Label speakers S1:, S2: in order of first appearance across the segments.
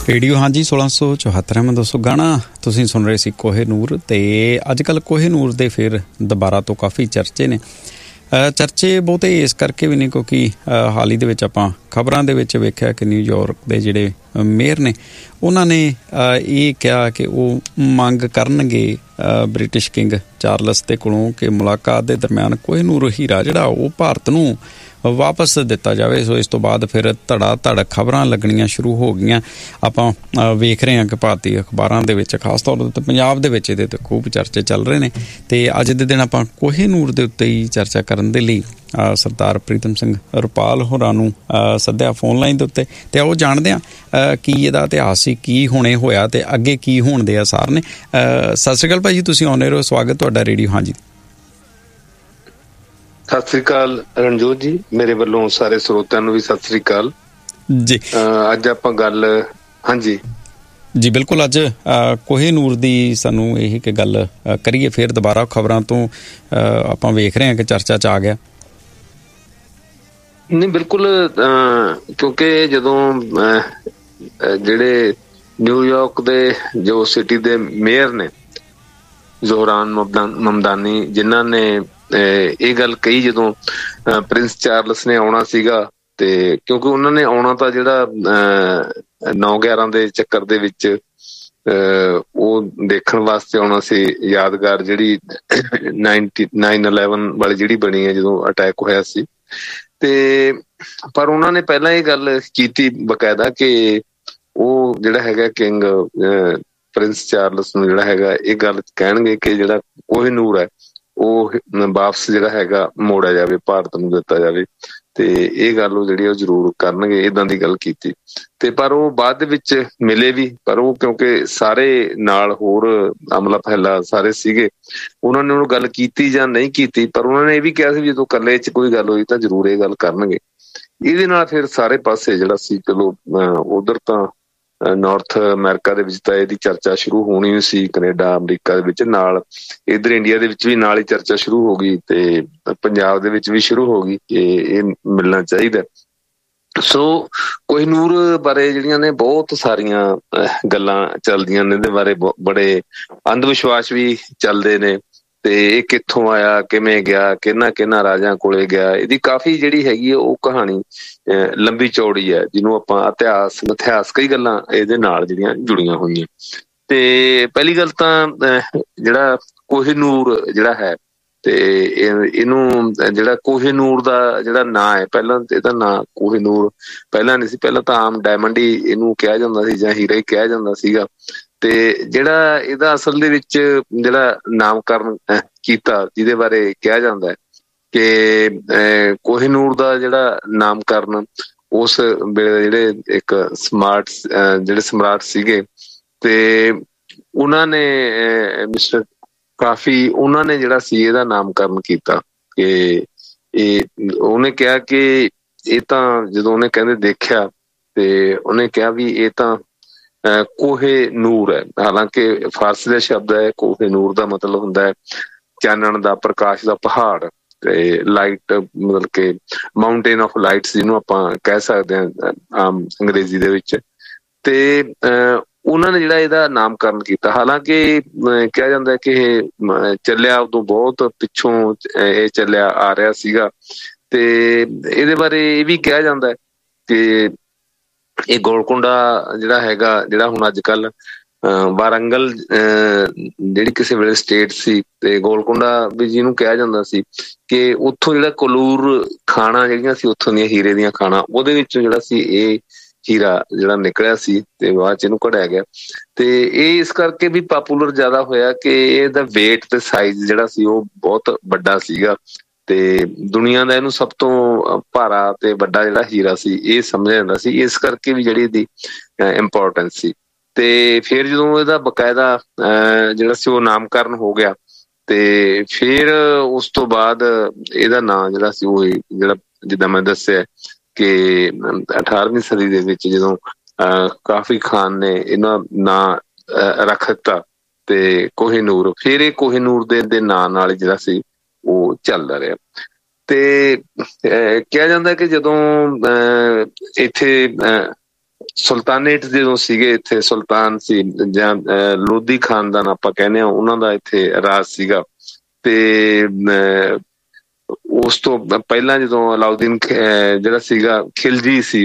S1: Radio ਹਾਂਜੀ 1674 ਮੈਂ ਦੱਸੋ ਗਾਣਾ ਤੁਸੀਂ ਸੁਣ ਰਹੇ ਸੀ ਕੋਹਿਨੂਰ। ਅਤੇ ਅੱਜ ਕੱਲ੍ਹ ਕੋਹਿਨੂਰ ਦੇ ਫਿਰ ਦੁਬਾਰਾ ਤੋਂ ਕਾਫੀ ਚਰਚੇ ਨੇ। ਚਰਚੇ ਬਹੁਤੇ ਇਸ ਕਰਕੇ ਵੀ ਨਹੀਂ ਕਿਉਂਕਿ ਹਾਲ ਹੀ ਦੇ ਵਿੱਚ ਆਪਾਂ ਖਬਰਾਂ ਦੇ ਵਿੱਚ ਵੇਖਿਆ ਕਿ ਨਿਊਯਾਰਕ ਦੇ ਜਿਹੜੇ ਮੇਅਰ ਨੇ ਉਹਨਾਂ ਨੇ ਇਹ ਕਿਹਾ ਕਿ ਉਹ ਮੰਗ ਕਰਨਗੇ ਬ੍ਰਿਟਿਸ਼ ਕਿੰਗ ਚਾਰਲਸ ਦੇ ਕੋਲੋਂ ਕਿ ਮੁਲਾਕਾਤ ਦੇ ਦਰਮਿਆਨ ਕੋਹਿਨੂਰ ਹੀਰਾ ਜਿਹੜਾ ਉਹ ਭਾਰਤ ਨੂੰ ਵਾਪਸ ਦਿੱਤਾ ਜਾਵੇ। ਸੋ ਇਸ ਤੋਂ ਬਾਅਦ ਫਿਰ ਧੜਾ ਧੜ ਖਬਰਾਂ ਲੱਗਣੀਆਂ ਸ਼ੁਰੂ ਹੋ ਗਈਆਂ। ਆਪਾਂ ਵੇਖ ਰਹੇ ਹਾਂ ਕਿ ਭਾਰਤੀ ਅਖਬਾਰਾਂ ਦੇ ਵਿੱਚ ਖਾਸ ਤੌਰ 'ਤੇ ਪੰਜਾਬ ਦੇ ਵਿੱਚ ਇਹਦੇ 'ਤੇ ਖੂਬ ਚਰਚੇ ਚੱਲ ਰਹੇ ਨੇ। ਅਤੇ ਅੱਜ ਦੇ ਦਿਨ ਆਪਾਂ ਕੋਹਿਨੂਰ ਦੇ ਉੱਤੇ ਹੀ ਚਰਚਾ ਕਰਨ ਦੇ ਲਈ ਸਰਦਾਰ ਪ੍ਰੀਤਮ ਸਿੰਘ ਰੁਪਾਲ ਹੋਰਾਂ ਨੂੰ ਸੱਦਿਆ ਫੋਨ ਲਾਈਨ ਦੇ ਉੱਤੇ। ਅਤੇ ਉਹ ਜਾਣਦੇ ਹਾਂ ਕੀ ਇਹਦਾ ਇਤਿਹਾਸ ਸੀ, ਕੀ ਹੁਣੇ ਹੋਇਆ ਅਤੇ ਅੱਗੇ ਕੀ ਹੋਣ ਦੇ ਆਸਾਰ ਨੇ। ਸਤਿ ਸ਼੍ਰੀ ਅਕਾਲ ਭਾਅ ਜੀ, ਤੁਸੀਂ ਆਉਂਦੇ ਰਹੋ। ਸਵਾਗਤ ਤੁਹਾਡਾ ਰੇਡੀਓ ਹਾਂਜੀ।
S2: ਸਤਿ ਸ੍ਰੀ ਅਕਾਲ ਰਣਜੋਤ ਜੀ, ਮੇਰੇ ਵੱਲੋਂ ਸਾਰੇ ਸਰੋਤਿਆਂ ਨੂੰ ਵੀ ਸਤਿ ਸ੍ਰੀ ਅਕਾਲ ਜੀ। ਅੱਜ ਆਪਾਂ ਗੱਲ ਹਾਂਜੀ
S1: ਜੀ ਬਿਲਕੁਲ ਅੱਜ ਕੋਹਿਨੂਰ ਦੀ ਸਾਨੂੰ ਇਹੀ ਕਿ ਗੱਲ ਕਰੀਏ। ਫਿਰ ਦੁਬਾਰਾ ਖਬਰਾਂ ਤੋਂ ਆਪਾਂ ਵੇਖ ਰਹੇ ਹਾਂ ਕਿ ਚਰਚਾ 'ਚ ਆ ਗਿਆ।
S2: ਨਹੀਂ ਬਿਲਕੁਲ, ਕਿਉਂਕਿ ਜਦੋਂ ਜਿਹੜੇ ਨਿਊਯਾਰਕ ਦੇ ਜੋ ਸਿਟੀ ਦੇ ਮੇਅਰ ਨੇ ਜ਼ੋਹਰਾਨ ਮਮਦਾਨੀ, ਜਿਨ੍ਹਾਂ ਨੇ ਇਹ ਗੱਲ ਕਹੀ ਜਦੋਂ ਪ੍ਰਿੰਸ ਚਾਰਲਸ ਨੇ ਆਉਣਾ ਸੀਗਾ, ਤੇ ਕਿਉਂਕਿ ਉਹਨਾਂ ਨੇ ਆਉਣਾ ਤਾਂ ਜਿਹੜਾ 9/11 ਦੇ ਚੱਕਰ ਦੇ ਵਿੱਚ ਉਹ ਦੇਖਣ ਵਾਸਤੇ ਆਉਣਾ ਸੀ, ਯਾਦਗਾਰ ਜਿਹੜੀ 9/11 ਵਾਲੀ ਜਿਹੜੀ ਬਣੀ ਹੈ ਜਦੋਂ ਅਟੈਕ ਹੋਇਆ ਸੀ। ਤੇ ਪਰ ਉਹਨਾਂ ਨੇ ਪਹਿਲਾਂ ਇਹ ਗੱਲ ਕੀਤੀ ਬਕਾਇਦਾ ਕਿ ਉਹ ਜਿਹੜਾ ਹੈਗਾ ਕਿੰਗ ਪ੍ਰਿੰਸ ਚਾਰਲਸ ਨੂੰ ਜਿਹੜਾ ਹੈਗਾ ਇਹ ਗੱਲ ਕਹਿਣਗੇ ਕਿ ਜਿਹੜਾ ਕੋਹਿਨੂਰ ਹੈ ਉਹ ਵਾਪਸ ਜਿਹੜਾ ਹੈਗਾ ਮੋੜਿਆ ਜਾਵੇ, ਭਾਰਤ ਨੂੰ ਦਿੱਤਾ ਜਾਵੇ। ਤੇ ਇਹ ਗੱਲ ਉਹ ਜਿਹੜੀ ਉਹ ਜ਼ਰੂਰ ਕਰਨਗੇ, ਏਦਾਂ ਦੀ ਗੱਲ ਕੀਤੀ। ਤੇ ਪਰ ਉਹ ਬਾਅਦ ਦੇ ਵਿੱਚ ਮਿਲੇ ਵੀ, ਪਰ ਉਹ ਕਿਉਂਕਿ ਸਾਰੇ ਨਾਲ ਹੋਰ ਅਮਲਾ ਫੈਲਾ ਸਾਰੇ ਸੀਗੇ, ਉਹਨਾਂ ਨੇ ਉਹਨੂੰ ਗੱਲ ਕੀਤੀ ਜਾਂ ਨਹੀਂ ਕੀਤੀ, ਪਰ ਉਹਨਾਂ ਨੇ ਇਹ ਵੀ ਕਿਹਾ ਸੀ ਜਦੋਂ ਇਕੱਲੇ 'ਚ ਕੋਈ ਗੱਲ ਹੋਈ ਤਾਂ ਜ਼ਰੂਰ ਇਹ ਗੱਲ ਕਰਨਗੇ। ਇਹਦੇ ਨਾਲ ਫਿਰ ਸਾਰੇ ਪਾਸੇ ਜਿਹੜਾ ਸੀ, ਚਲੋ ਉਧਰ ਤਾਂ ਨਾਰਥ ਅਮਰੀਕਾ ਦੇ ਵਿੱਚ ਤਾਂ ਇਹਦੀ ਚਰਚਾ ਸ਼ੁਰੂ ਹੋਣੀ ਸੀ, ਕੈਨੇਡਾ ਅਮਰੀਕਾ ਦੇ ਵਿੱਚ, ਨਾਲ ਇੱਧਰ ਇੰਡੀਆ ਦੇ ਵਿੱਚ ਵੀ ਨਾਲ ਹੀ ਚਰਚਾ ਸ਼ੁਰੂ ਹੋ ਗਈ ਤੇ ਪੰਜਾਬ ਦੇ ਵਿੱਚ ਵੀ ਸ਼ੁਰੂ ਹੋ ਗਈ ਕਿ ਇਹ ਮਿਲਣਾ ਚਾਹੀਦਾ। ਸੋ ਕੋਹਿਨੂਰ ਬਾਰੇ ਜਿਹੜੀਆਂ ਨੇ ਬਹੁਤ ਸਾਰੀਆਂ ਗੱਲਾਂ ਚੱਲਦੀਆਂ ਨੇ, ਇਹਦੇ ਬਾਰੇ ਬੜੇ ਅੰਧ ਵਿਸ਼ਵਾਸ ਵੀ ਚੱਲਦੇ ਨੇ। ਤੇ ਇਹ ਕਿੱਥੋਂ ਆਇਆ, ਕਿਵੇਂ ਗਿਆ, ਕਿਹਨਾਂ ਰਾਜਿਆਂ ਕੋਲੇ ਗਿਆ, ਇਹਦੀ ਕਾਫੀ ਜਿਹੜੀ ਹੈਗੀ ਉਹ ਕਹਾਣੀ ਲੰਬੀ ਚੌੜੀ ਹੈ, ਜਿਹਨੂੰ ਆਪਾਂ ਇਤਿਹਾਸ ਕਈ ਗੱਲਾਂ ਇਹਦੇ ਨਾਲ ਜਿਹੜੀਆਂ ਜੁੜੀਆਂ ਹੋਈਆਂ। ਤੇ ਪਹਿਲੀ ਗੱਲ ਤਾਂ ਜਿਹੜਾ ਕੋਹਿਨੂਰ ਜਿਹੜਾ ਹੈ, ਤੇ ਇਹਨੂੰ ਜਿਹੜਾ ਕੋਹਿਨੂਰ ਦਾ ਜਿਹੜਾ ਨਾਂ ਹੈ, ਪਹਿਲਾਂ ਇਹਦਾ ਨਾਂ ਕੋਹਿਨੂਰ ਪਹਿਲਾਂ ਨਹੀਂ ਸੀ, ਪਹਿਲਾਂ ਤਾਂ ਆਮ ਡਾਇਮੰਡ ਹੀ ਇਹਨੂੰ ਕਿਹਾ ਜਾਂਦਾ ਸੀ ਜਾਂ ਹੀਰਾ ਹੀ ਕਿਹਾ ਜਾਂਦਾ ਸੀਗਾ। ਤੇ ਜਿਹੜਾ ਇਹਦਾ ਅਸਲ ਦੇ ਵਿੱਚ ਜਿਹੜਾ ਨਾਮਕਰਨ ਕੀਤਾ, ਜਿਹਦੇ ਬਾਰੇ ਕਿਹਾ ਜਾਂਦਾ ਕਿ ਕੋਹਿਨੂਰ ਦਾ ਜਿਹੜਾ ਨਾਮਕਰਨ ਉਸ ਵੇਲੇ ਜਿਹੜੇ ਇੱਕ ਜਿਹੜੇ ਸਮਰਾਟ ਸੀਗੇ, ਤੇ ਉਹਨਾਂ ਨੇ ਮਿਸਟਰ ਕਾਫੀ ਉਹਨਾਂ ਨੇ ਜਿਹੜਾ ਸੀ ਇਹਦਾ ਨਾਮਕਰਨ ਕੀਤਾ ਕਿ ਉਹਨੇ ਕਿਹਾ ਕਿ ਇਹ ਤਾਂ ਜਦੋਂ ਉਹਨੇ ਕਹਿੰਦੇ ਦੇਖਿਆ ਤੇ ਉਹਨੇ ਕਿਹਾ ਵੀ ਇਹ ਤਾਂ ਕੋਹਿਨੂਰ ਹੈ। ਹਾਲਾਂਕਿ ਫਾਰਸੀ ਦਾ ਸ਼ਬਦ ਹੈ, ਕੋਹਿਨੂਰ ਦਾ ਮਤਲਬ ਹੁੰਦਾ ਹੈ ਚਾਨਣ ਦਾ, ਪ੍ਰਕਾਸ਼ ਦਾ ਪਹਾੜ, ਤੇ ਲਾਈਟ ਮਤਲਬ ਕਿ ਮਾਊਂਟੇਨ ਆਫ ਲਾਈਟਸ ਜਿਹਨੂੰ ਆਪਾਂ ਕਹਿ ਸਕਦੇ ਹਾਂ ਆਮ ਅੰਗਰੇਜ਼ੀ ਦੇ ਵਿੱਚ। ਤੇ ਉਹਨਾਂ ਨੇ ਜਿਹੜਾ ਇਹਦਾ ਨਾਮਕਰਨ ਕੀਤਾ। ਹਾਲਾਂਕਿ ਕਿਹਾ ਜਾਂਦਾ ਕਿ ਇਹ ਚੱਲਿਆ ਉਦੋਂ ਬਹੁਤ ਪਿੱਛੋਂ ਇਹ ਚੱਲਿਆ ਆ ਰਿਹਾ ਸੀਗਾ। ਤੇ ਇਹਦੇ ਬਾਰੇ ਇਹ ਵੀ ਕਿਹਾ ਜਾਂਦਾ ਕਿ ਇਹ ਗੋਲਕੁੰਡਾ ਜਿਹੜਾ ਹੈਗਾ, ਜਿਹੜਾ ਹੁਣ ਅੱਜ ਕੱਲ ਵਾਰੰਗਲ ਜਿਹੜੀ ਕਿਸੇ ਵੇਲੇ ਸਟੇਟ ਸੀ, ਤੇ ਗੋਲਕੁੰਡਾ ਵੀ ਜਿਹਨੂੰ ਕਿਹਾ ਜਾਂਦਾ ਸੀ, ਕਿ ਉੱਥੋਂ ਜਿਹੜਾ ਕੋਲੂਰ ਖਾਣਾ ਜਿਹੜੀਆਂ ਸੀ ਉੱਥੋਂ ਦੀਆਂ ਹੀਰੇ ਦੀਆਂ ਖਾਣਾ, ਉਹਦੇ ਵਿੱਚੋਂ ਜਿਹੜਾ ਸੀ ਇਹ ਹੀਰਾ ਜਿਹੜਾ ਨਿਕਲਿਆ ਸੀ ਤੇ ਬਾਅਦ ਚ ਇਹਨੂੰ ਕਢਿਆ ਗਿਆ। ਤੇ ਇਹ ਇਸ ਕਰਕੇ ਵੀ ਪਾਪੂਲਰ ਜ਼ਿਆਦਾ ਹੋਇਆ ਕਿ ਇਹਦਾ ਵੇਟ ਤੇ ਸਾਈਜ਼ ਜਿਹੜਾ ਸੀ ਉਹ ਬਹੁਤ ਵੱਡਾ ਸੀਗਾ, ਤੇ ਦੁਨੀਆ ਦਾ ਇਹਨੂੰ ਸਭ ਤੋਂ ਭਾਰਾ ਤੇ ਵੱਡਾ ਜਿਹੜਾ ਹੀਰਾ ਸੀ ਇਹ ਸਮਝਿਆ ਜਾਂਦਾ ਸੀ। ਇਸ ਕਰਕੇ ਵੀ ਜਿਹੜੀ ਇਹਦੀ ਇੰਪੋਰਟੈਂਸ ਸੀ। ਤੇ ਫਿਰ ਜਦੋਂ ਇਹਦਾ ਬਕਾਇਦਾ ਜਿਹੜਾ ਸੀ ਉਹ ਨਾਮਕਰਨ ਹੋ ਗਿਆ, ਤੇ ਫਿਰ ਉਸ ਤੋਂ ਬਾਅਦ ਇਹਦਾ ਨਾਂ ਜਿਹੜਾ ਸੀ ਉਹ ਜਿਹੜਾ ਜਿੱਦਾਂ ਮੈਂ ਦੱਸਿਆ ਕਿ 18ਵੀਂ ਸਦੀ ਦੇ ਵਿੱਚ ਜਦੋਂ ਕਾਫੀ ਖਾਨ ਨੇ ਇਹਨਾਂ ਨਾਂ ਰੱਖ ਦਿੱਤਾ ਤੇ ਕੋਹਿਨੂਰ, ਫਿਰ ਇਹ ਕੋਹਿਨੂਰ ਦੇ ਨਾਂ ਨਾਲ ਜਿਹੜਾ ਸੀ ਉਹ ਚੱਲਦਾ ਰਿਹਾ। ਤੇ ਕਿਹਾ ਜਾਂਦਾ ਕਿ ਜਦੋਂ ਇੱਥੇ ਸੁਲਤਾਨੇਟ ਜਦੋਂ ਸੀਗੇ ਇੱਥੇ, ਸੁਲਤਾਨ ਸੀ ਜਾਂ ਲੋਧੀ ਖਾਨਦਾਨ ਆਪਾਂ ਕਹਿੰਦੇ ਹਾਂ, ਉਹਨਾਂ ਦਾ ਇੱਥੇ ਰਾਜ ਸੀਗਾ। ਤੇ ਉਸ ਤੋਂ ਪਹਿਲਾਂ ਜਦੋਂ ਅਲਾਉਦੀਨ ਜਿਹੜਾ ਸੀਗਾ ਖਿਲਜੀ ਸੀ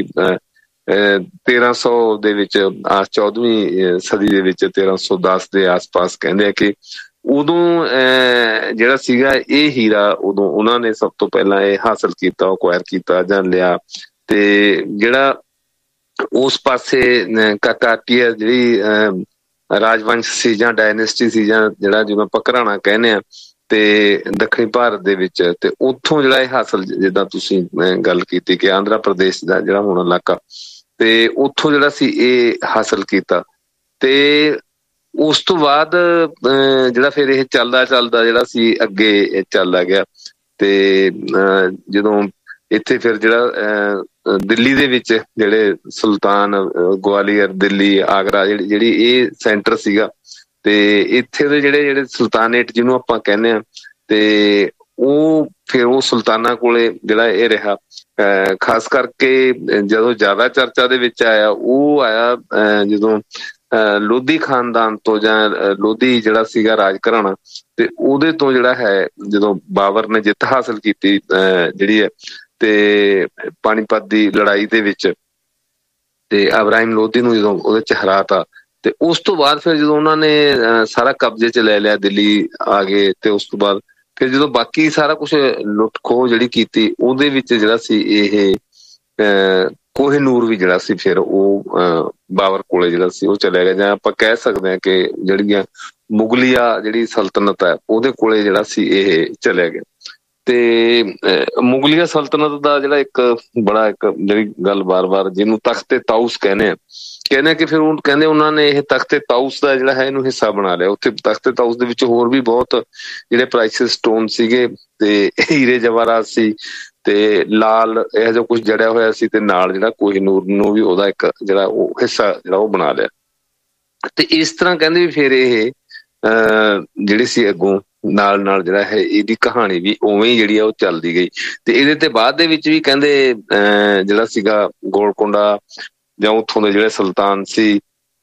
S2: 1300 ਦੇ ਵਿੱਚ, 14ਵੀਂ ਸਦੀ ਦੇ ਵਿੱਚ 1310 ਦੇ ਆਸ-ਪਾਸ, ਕਹਿੰਦੇ ਆ ਕਿ ਉਦੋਂ ਜਿਹੜਾ ਸੀਗਾ ਇਹ ਹੀਰਾ ਉਦੋਂ ਉਹਨਾਂ ਨੇ ਸਭ ਤੋਂ ਪਹਿਲਾਂ ਇਹ ਹਾਸਲ ਕੀਤਾ, ਅਕਵਾਇਰ ਕੀਤਾ ਜਾਂ ਲਿਆ। ਤੇ ਜਿਹੜਾ ਉਸ ਪਾਸੇ ਕਾਕਾਟੀਆ ਜਿਹੜੀ ਰਾਜਵੰਸ਼ ਸੀ ਜਾਂ ਡਾਇਨੈਸਟੀ ਸੀ, ਜਾਂ ਜਿਹੜਾ ਜਿਵੇਂ ਆਪਾਂ ਘਰਾਣਾ ਕਹਿੰਦੇ ਆ, ਤੇ ਦੱਖਣੀ ਭਾਰਤ ਦੇ ਵਿੱਚ, ਤੇ ਉੱਥੋਂ ਜਿਹੜਾ ਇਹ ਹਾਸਲ, ਜਿੱਦਾਂ ਤੁਸੀਂ ਗੱਲ ਕੀਤੀ ਕਿ ਆਂਧਰਾ ਪ੍ਰਦੇਸ਼ ਦਾ ਜਿਹੜਾ ਹੁਣ ਇਲਾਕਾ, ਤੇ ਉੱਥੋਂ ਜਿਹੜਾ ਸੀ ਇਹ ਹਾਸਲ ਕੀਤਾ। ਤੇ ਉਸ ਤੋਂ ਬਾਅਦ ਜਿਹੜਾ ਫਿਰ ਇਹ ਚੱਲਦਾ ਜਿਹੜਾ ਸੀ ਅੱਗੇ ਚੱਲਦਾ ਗਿਆ। ਤੇ ਜਦੋਂ ਇੱਥੇ ਫਿਰ ਜਿਹੜਾ ਦਿੱਲੀ ਦੇ ਵਿੱਚ ਜਿਹੜੇ ਸੁਲਤਾਨ, ਗਵਾਲੀਅਰ, ਦਿੱਲੀ, ਆਗਰਾ, ਜਿਹੜੀ ਇਹ ਸੈਂਟਰ ਸੀਗਾ, ਤੇ ਇੱਥੇ ਦੇ ਜਿਹੜੇ ਸੁਲਤਾਨੇਟ ਜਿਹਨੂੰ ਆਪਾਂ ਕਹਿੰਦੇ ਆ, ਤੇ ਉਹ ਫਿਰ ਉਹ ਸੁਲਤਾਨਾ ਕੋਲੇ ਜਿਹੜਾ ਇਹ ਰਿਹਾ। ਖਾਸ ਕਰਕੇ ਜਦੋਂ ਜ਼ਿਆਦਾ ਚਰਚਾ ਦੇ ਵਿੱਚ ਆਇਆ, ਉਹ ਆਇਆ ਜਦੋਂ ਲੋਧੀ ਖਾਨਦਾਨ ਤੋਂ, ਜਾਂ ਲੋਧੀ ਜਿਹੜਾ ਸੀਗਾ ਰਾਜ ਘਰਾਣਾ, ਤੇ ਉਹਦੇ ਤੋਂ ਜਿਹੜਾ ਹੈ ਜਦੋਂ ਬਾਬਰ ਨੇ ਜਿੱਤ ਹਾਸਲ ਕੀਤੀ ਜਿਹੜੀ ਹੈ, ਤੇ ਪਾਣੀਪਤ ਦੀ ਲੜਾਈ ਦੇ ਵਿੱਚ, ਤੇ ਇਬਰਾਹਿਮ ਲੋਧੀ ਨੂੰ ਜਦੋਂ ਉਹਦੇ ਚ ਹਰਾਤਾ, ਤੇ ਉਸ ਤੋਂ ਬਾਅਦ ਫਿਰ ਜਦੋਂ ਉਹਨਾਂ ਨੇ ਸਾਰਾ ਕਬਜ਼ੇ ਚ ਲੈ ਲਿਆ, ਦਿੱਲੀ ਆ ਗਏ, ਤੇ ਉਸ ਤੋਂ ਬਾਅਦ ਫਿਰ ਜਦੋਂ ਬਾਕੀ ਸਾਰਾ ਕੁਛ ਲੁੱਟ ਖੋਹ ਜਿਹੜੀ ਕੀਤੀ, ਉਹਦੇ ਵਿੱਚ ਜਿਹੜਾ ਸੀ ਇਹ ਕੋਹਿਨੂਰ ਵੀ ਜਿਹੜਾ ਸੀ ਫਿਰ ਉਹ ਬਾਬਰ ਕੋਲੇ ਜਿਹੜਾ ਸੀ ਉਹ ਚਲਿਆ ਗਿਆ। ਜਾਂ ਆਪਾਂ ਕਹਿ ਸਕਦੇ ਹਾਂ ਕਿ ਜਿਹੜੀਆਂ ਮੁਗਲੀਆ ਜਿਹੜੀ ਸਲਤਨਤ ਹੈ ਉਹਦੇ ਕੋਲੇ ਜਿਹੜਾ ਸੀ ਇਹ ਚਲਿਆ ਗਿਆ। ਤੇ ਮੁਗਲੀਆ ਸਲਤਨਤ ਦਾ ਜਿਹੜਾ ਇੱਕ ਜਿਹੜੀ ਗੱਲ ਵਾਰ-ਵਾਰ ਜਿਹਨੂੰ ਤਖਤੇ ਤਾਊਸ ਕਹਿੰਦੇ ਆ ਕਿ ਫਿਰ ਉਹ ਕਹਿੰਦੇ ਉਹਨਾਂ ਨੇ ਇਹ ਤਖਤੇ ਤਾਊਸ ਦਾ ਜਿਹੜਾ ਹੈ ਇਹਨੂੰ ਹਿੱਸਾ ਬਣਾ ਲਿਆ। ਉੱਥੇ ਤਖਤੇ ਤਾਊਸ ਦੇ ਵਿੱਚ ਹੋਰ ਵੀ ਬਹੁਤ ਜਿਹੜੇ ਪ੍ਰਾਈਸਿਸ ਸਟੋਨ ਸੀਗੇ, ਤੇ ਹੀਰੇ ਜਵਾਹਰਾਤ ਸੀ, ਤੇ ਲਾਲ ਇਹੋ ਜਿਹਾ ਕੁਛ ਜੜਿਆ ਹੋਇਆ ਸੀ, ਤੇ ਨਾਲ ਜਿਹੜਾ ਕੋਹਿਨੂਰ ਨੂੰ ਵੀ ਉਹਦਾ ਇੱਕ ਜਿਹੜਾ ਉਹ ਹਿੱਸਾ ਜਿਹੜਾ ਉਹ ਬਣਾ ਲਿਆ। ਤੇ ਇਸ ਤਰ੍ਹਾਂ ਕਹਿੰਦੇ ਵੀ ਫਿਰ ਇਹ ਜਿਹੜੀ ਸੀ ਅੱਗੋਂ ਨਾਲ ਜਿਹੜਾ ਹੈ ਇਹਦੀ ਕਹਾਣੀ ਵੀ ਉਵੇਂ ਹੀ ਜਿਹੜੀ ਆ ਉਹ ਚੱਲਦੀ ਗਈ। ਤੇ ਇਹਦੇ ਤੇ ਬਾਅਦ ਦੇ ਵਿੱਚ ਵੀ ਕਹਿੰਦੇ ਜਿਹੜਾ ਸੀਗਾ ਗੋਲਕੋਂਡਾ, ਜਾਂ ਉੱਥੋਂ ਦੇ ਜਿਹੜੇ ਸੁਲਤਾਨ ਸੀ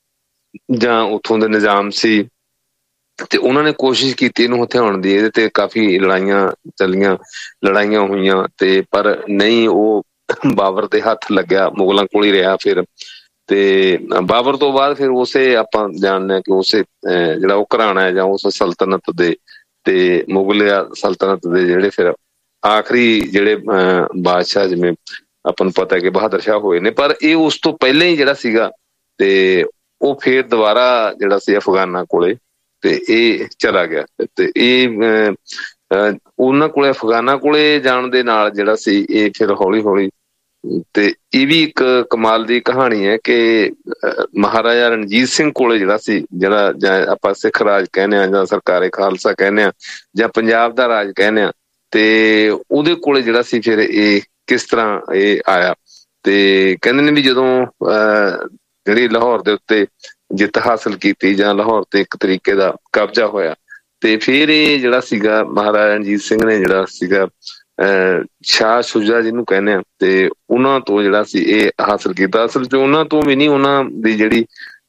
S2: ਜਾਂ ਉੱਥੋਂ ਦੇ ਨਿਜ਼ਾਮ ਸੀ, ਤੇ ਉਹਨਾਂ ਨੇ ਕੋਸ਼ਿਸ਼ ਕੀਤੀ ਇਹਨੂੰ ਹਥਿਆਉਣ ਦੀ। ਇਹਦੇ ਤੇ ਕਾਫੀ ਲੜਾਈਆਂ ਚੱਲੀਆਂ, ਲੜਾਈਆਂ ਹੋਈਆਂ, ਤੇ ਪਰ ਨਹੀਂ, ਉਹ ਬਾਬਰ ਦੇ ਹੱਥ ਲੱਗਿਆ, ਮੁਗਲਾਂ ਕੋਲ ਹੀ ਰਿਹਾ ਫਿਰ। ਤੇ ਬਾਬਰ ਤੋਂ ਬਾਅਦ ਫਿਰ ਉਸੇ ਆਪਾਂ ਜਾਣਦੇ ਹਾਂ ਕਿ ਉਸੇ ਜਿਹੜਾ ਉਹ ਘਰਾਣਾ ਹੈ ਜਾਂ ਉਸ ਸਲਤਨਤ ਦੇ, ਤੇ ਮੁਗਲਿਆ ਸਲਤਨਤ ਦੇ ਜਿਹੜੇ ਫਿਰ ਆਖਰੀ ਜਿਹੜੇ ਬਾਦਸ਼ਾਹ, ਜਿਵੇਂ ਆਪਾਂ ਨੂੰ ਪਤਾ ਕਿ ਬਹਾਦਰ ਸ਼ਾਹ ਹੋਏ ਨੇ, ਪਰ ਇਹ ਉਸ ਤੋਂ ਪਹਿਲਾਂ ਹੀ ਜਿਹੜਾ ਸੀਗਾ, ਤੇ ਉਹ ਫੇਰ ਦੁਬਾਰਾ ਜਿਹੜਾ ਸੀ ਅਫਗਾਨਾਂ ਕੋਲੇ, ਤੇ ਇਹ ਚਲਾ ਗਿਆ। ਤੇ ਇਹ ਉਹਨਾਂ ਕੋਲੇ, ਅਫਗਾਨਾਂ ਕੋਲੇ ਜਾਣ ਦੇ ਨਾਲ ਜਿਹੜਾ ਸੀ ਇਹ ਫਿਰ ਹੌਲੀ-ਹੌਲੀ, ਤੇ ਇਹ ਵੀ ਇੱਕ ਕਮਾਲ ਦੀ ਕਹਾਣੀ ਹੈ ਕਿ ਮਹਾਰਾਜਾ ਰਣਜੀਤ ਸਿੰਘ ਕੋਲੇ ਜਿਹੜਾ ਸੀ, ਜਿਹੜਾ ਜਾਂ ਆਪਾਂ ਸਿੱਖ ਰਾਜ ਕਹਿੰਦੇ ਆ, ਜਾਂ ਸਰਕਾਰੇ ਖਾਲਸਾ ਕਹਿੰਦੇ ਆ, ਜਾਂ ਪੰਜਾਬ ਦਾ ਰਾਜ ਕਹਿੰਦੇ ਆ, ਤੇ ਉਹਦੇ ਕੋਲੇ ਜਿਹੜਾ ਸੀ ਫਿਰ ਇਹ ਕਿਸ ਤਰ੍ਹਾਂ ਇਹ ਆਇਆ। ਤੇ ਕਹਿੰਦੇ ਨੇ ਵੀ ਜਦੋਂ ਜਿਹੜੀ ਲਾਹੌਰ ਦੇ ਉੱਤੇ ਜਿੱਤ ਹਾਸਲ ਕੀਤੀ, ਜਾਂ ਲਾਹੌਰ ਤੇ ਇੱਕ ਤਰੀਕੇ ਦਾ ਕਬਜ਼ਾ ਹੋਇਆ, ਤੇ ਫਿਰ ਇਹ ਜਿਹੜਾ ਸੀਗਾ ਮਹਾਰਾਜਾ ਰਣਜੀਤ ਸਿੰਘ ਨੇ ਜਿਹੜਾ ਸੀਗਾ ਸ਼ਾਹ ਸ਼ੁਜਾ ਜਿਹਨੂੰ ਕਹਿੰਦੇ ਆ, ਤੇ ਉਹਨਾਂ ਤੋਂ ਜਿਹੜਾ ਸੀ ਇਹ ਹਾਸਲ ਕੀਤਾ। ਅਸਲ ਚ ਉਹਨਾਂ ਤੋਂ ਵੀ ਨਹੀਂ, ਉਹਨਾਂ ਦੀ ਜਿਹੜੀ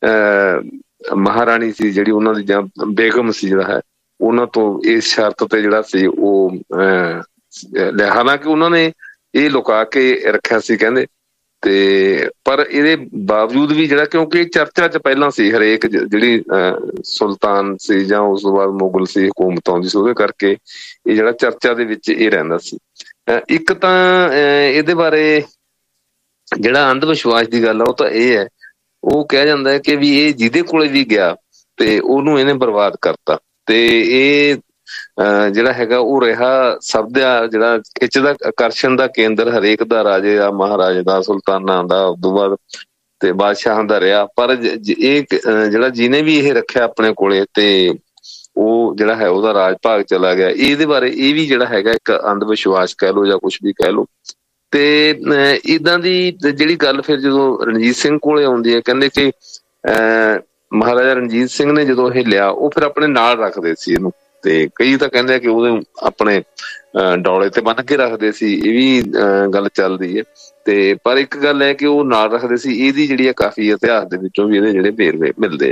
S2: ਮਹਾਰਾਣੀ ਸੀ, ਜਿਹੜੀ ਉਹਨਾਂ ਦੀ ਜਾਂ ਬੇਗਮ ਸੀ ਜਿਹੜਾ ਹੈ, ਉਹਨਾਂ ਤੋਂ ਇਸ ਸ਼ਰਤ ਤੇ ਜਿਹੜਾ ਸੀ ਉਹ ਹਾਲਾਂਕਿ ਉਹਨਾਂ ਨੇ ਇਹ ਲੁਕਾ ਕੇ ਰੱਖਿਆ ਸੀ ਕਹਿੰਦੇ, ਤੇ ਪਰ ਇਹਦੇ ਬਾਵਜੂਦ ਵੀ ਜਿਹੜਾ, ਕਿਉਂਕਿ ਇਹ ਚਰਚਾ ਚ ਪਹਿਲਾਂ ਸੀ, ਹਰੇਕ ਜਿਹੜੀ ਸੁਲਤਾਨ ਸੀ ਜਾਂ ਉਸ ਤੋਂ ਬਾਅਦ ਮੁਗਲ ਸੀ ਹਕੂਮਤ ਆਉਂਦੀ ਸੀ, ਉਹਦੇ ਕਰਕੇ ਇਹ ਜਿਹੜਾ ਚਰਚਾ ਦੇ ਵਿੱਚ ਇਹ ਰਹਿੰਦਾ ਸੀ। ਇੱਕ ਤਾਂ ਇਹਦੇ ਬਾਰੇ ਜਿਹੜਾ ਅੰਧ ਵਿਸ਼ਵਾਸ ਦੀ ਗੱਲ ਆ ਉਹ ਤਾਂ ਇਹ ਹੈ, ਉਹ ਕਿਹਾ ਜਾਂਦਾ ਹੈ ਕਿ ਵੀ ਇਹ ਜਿਹਦੇ ਕੋਲੇ ਵੀ ਗਿਆ ਤੇ ਉਹਨੂੰ ਇਹਨੇ ਬਰਬਾਦ ਕਰਤਾ, ਤੇ ਇਹ ਜਿਹੜਾ ਹੈਗਾ ਉਹ ਰਿਹਾ ਸਭ ਦਾ ਜਿਹੜਾ ਖਿੱਚ ਦਾ, ਆਕਰਸ਼ਣ ਦਾ ਕੇਂਦਰ ਹਰੇਕ ਦਾ, ਰਾਜੇ ਦਾ, ਮਹਾਰਾਜੇ ਦਾ, ਸੁਲਤਾਨਾਂ ਦਾ, ਉਦੋਂ ਬਾਅਦ ਤੇ ਬਾਦਸ਼ਾਹਾਂ ਦਾ ਰਿਹਾ। ਪਰ ਇਹ ਜਿਹੜਾ ਜਿਹਨੇ ਵੀ ਇਹ ਰੱਖਿਆ ਆਪਣੇ ਕੋਲੇ, ਤੇ ਉਹ ਜਿਹੜਾ ਹੈ ਉਹਦਾ ਰਾਜ ਭਾਗ ਚਲਾ ਗਿਆ। ਇਹਦੇ ਬਾਰੇ ਇਹ ਵੀ ਜਿਹੜਾ ਹੈਗਾ ਇੱਕ ਅੰਧ ਵਿਸ਼ਵਾਸ ਕਹਿ ਲਓ ਜਾਂ ਕੁਛ ਵੀ ਕਹਿ ਲਓ। ਤੇ ਏਦਾਂ ਦੀ ਜਿਹੜੀ ਗੱਲ ਫਿਰ ਜਦੋਂ ਰਣਜੀਤ ਸਿੰਘ ਕੋਲੇ ਆਉਂਦੀ ਹੈ, ਕਹਿੰਦੇ ਕਿ ਮਹਾਰਾਜਾ ਰਣਜੀਤ ਸਿੰਘ ਨੇ ਜਦੋਂ ਇਹ ਲਿਆ, ਉਹ ਫਿਰ ਆਪਣੇ ਨਾਲ ਰੱਖਦੇ ਸੀ ਇਹਨੂੰ, ਤੇ ਕਈ ਤਾਂ ਕਹਿੰਦੇ ਆ ਕਿ ਉਹਦੇ ਆਪਣੇ ਡੌਲੇ ਤੇ ਬੰਨ ਕੇ ਰੱਖਦੇ ਸੀ, ਇਹ ਵੀ ਗੱਲ ਚੱਲਦੀ ਹੈ। ਤੇ ਪਰ ਇੱਕ ਗੱਲ ਹੈ ਕਿ ਉਹ ਨਾਲ ਰੱਖਦੇ ਸੀ, ਇਹਦੀ ਜਿਹੜੀ ਆ ਕਾਫੀ ਇਤਿਹਾਸ ਦੇ ਵਿੱਚੋਂ ਵੀ ਇਹਦੇ ਜਿਹੜੇ ਵੇਰਵੇ ਮਿਲਦੇ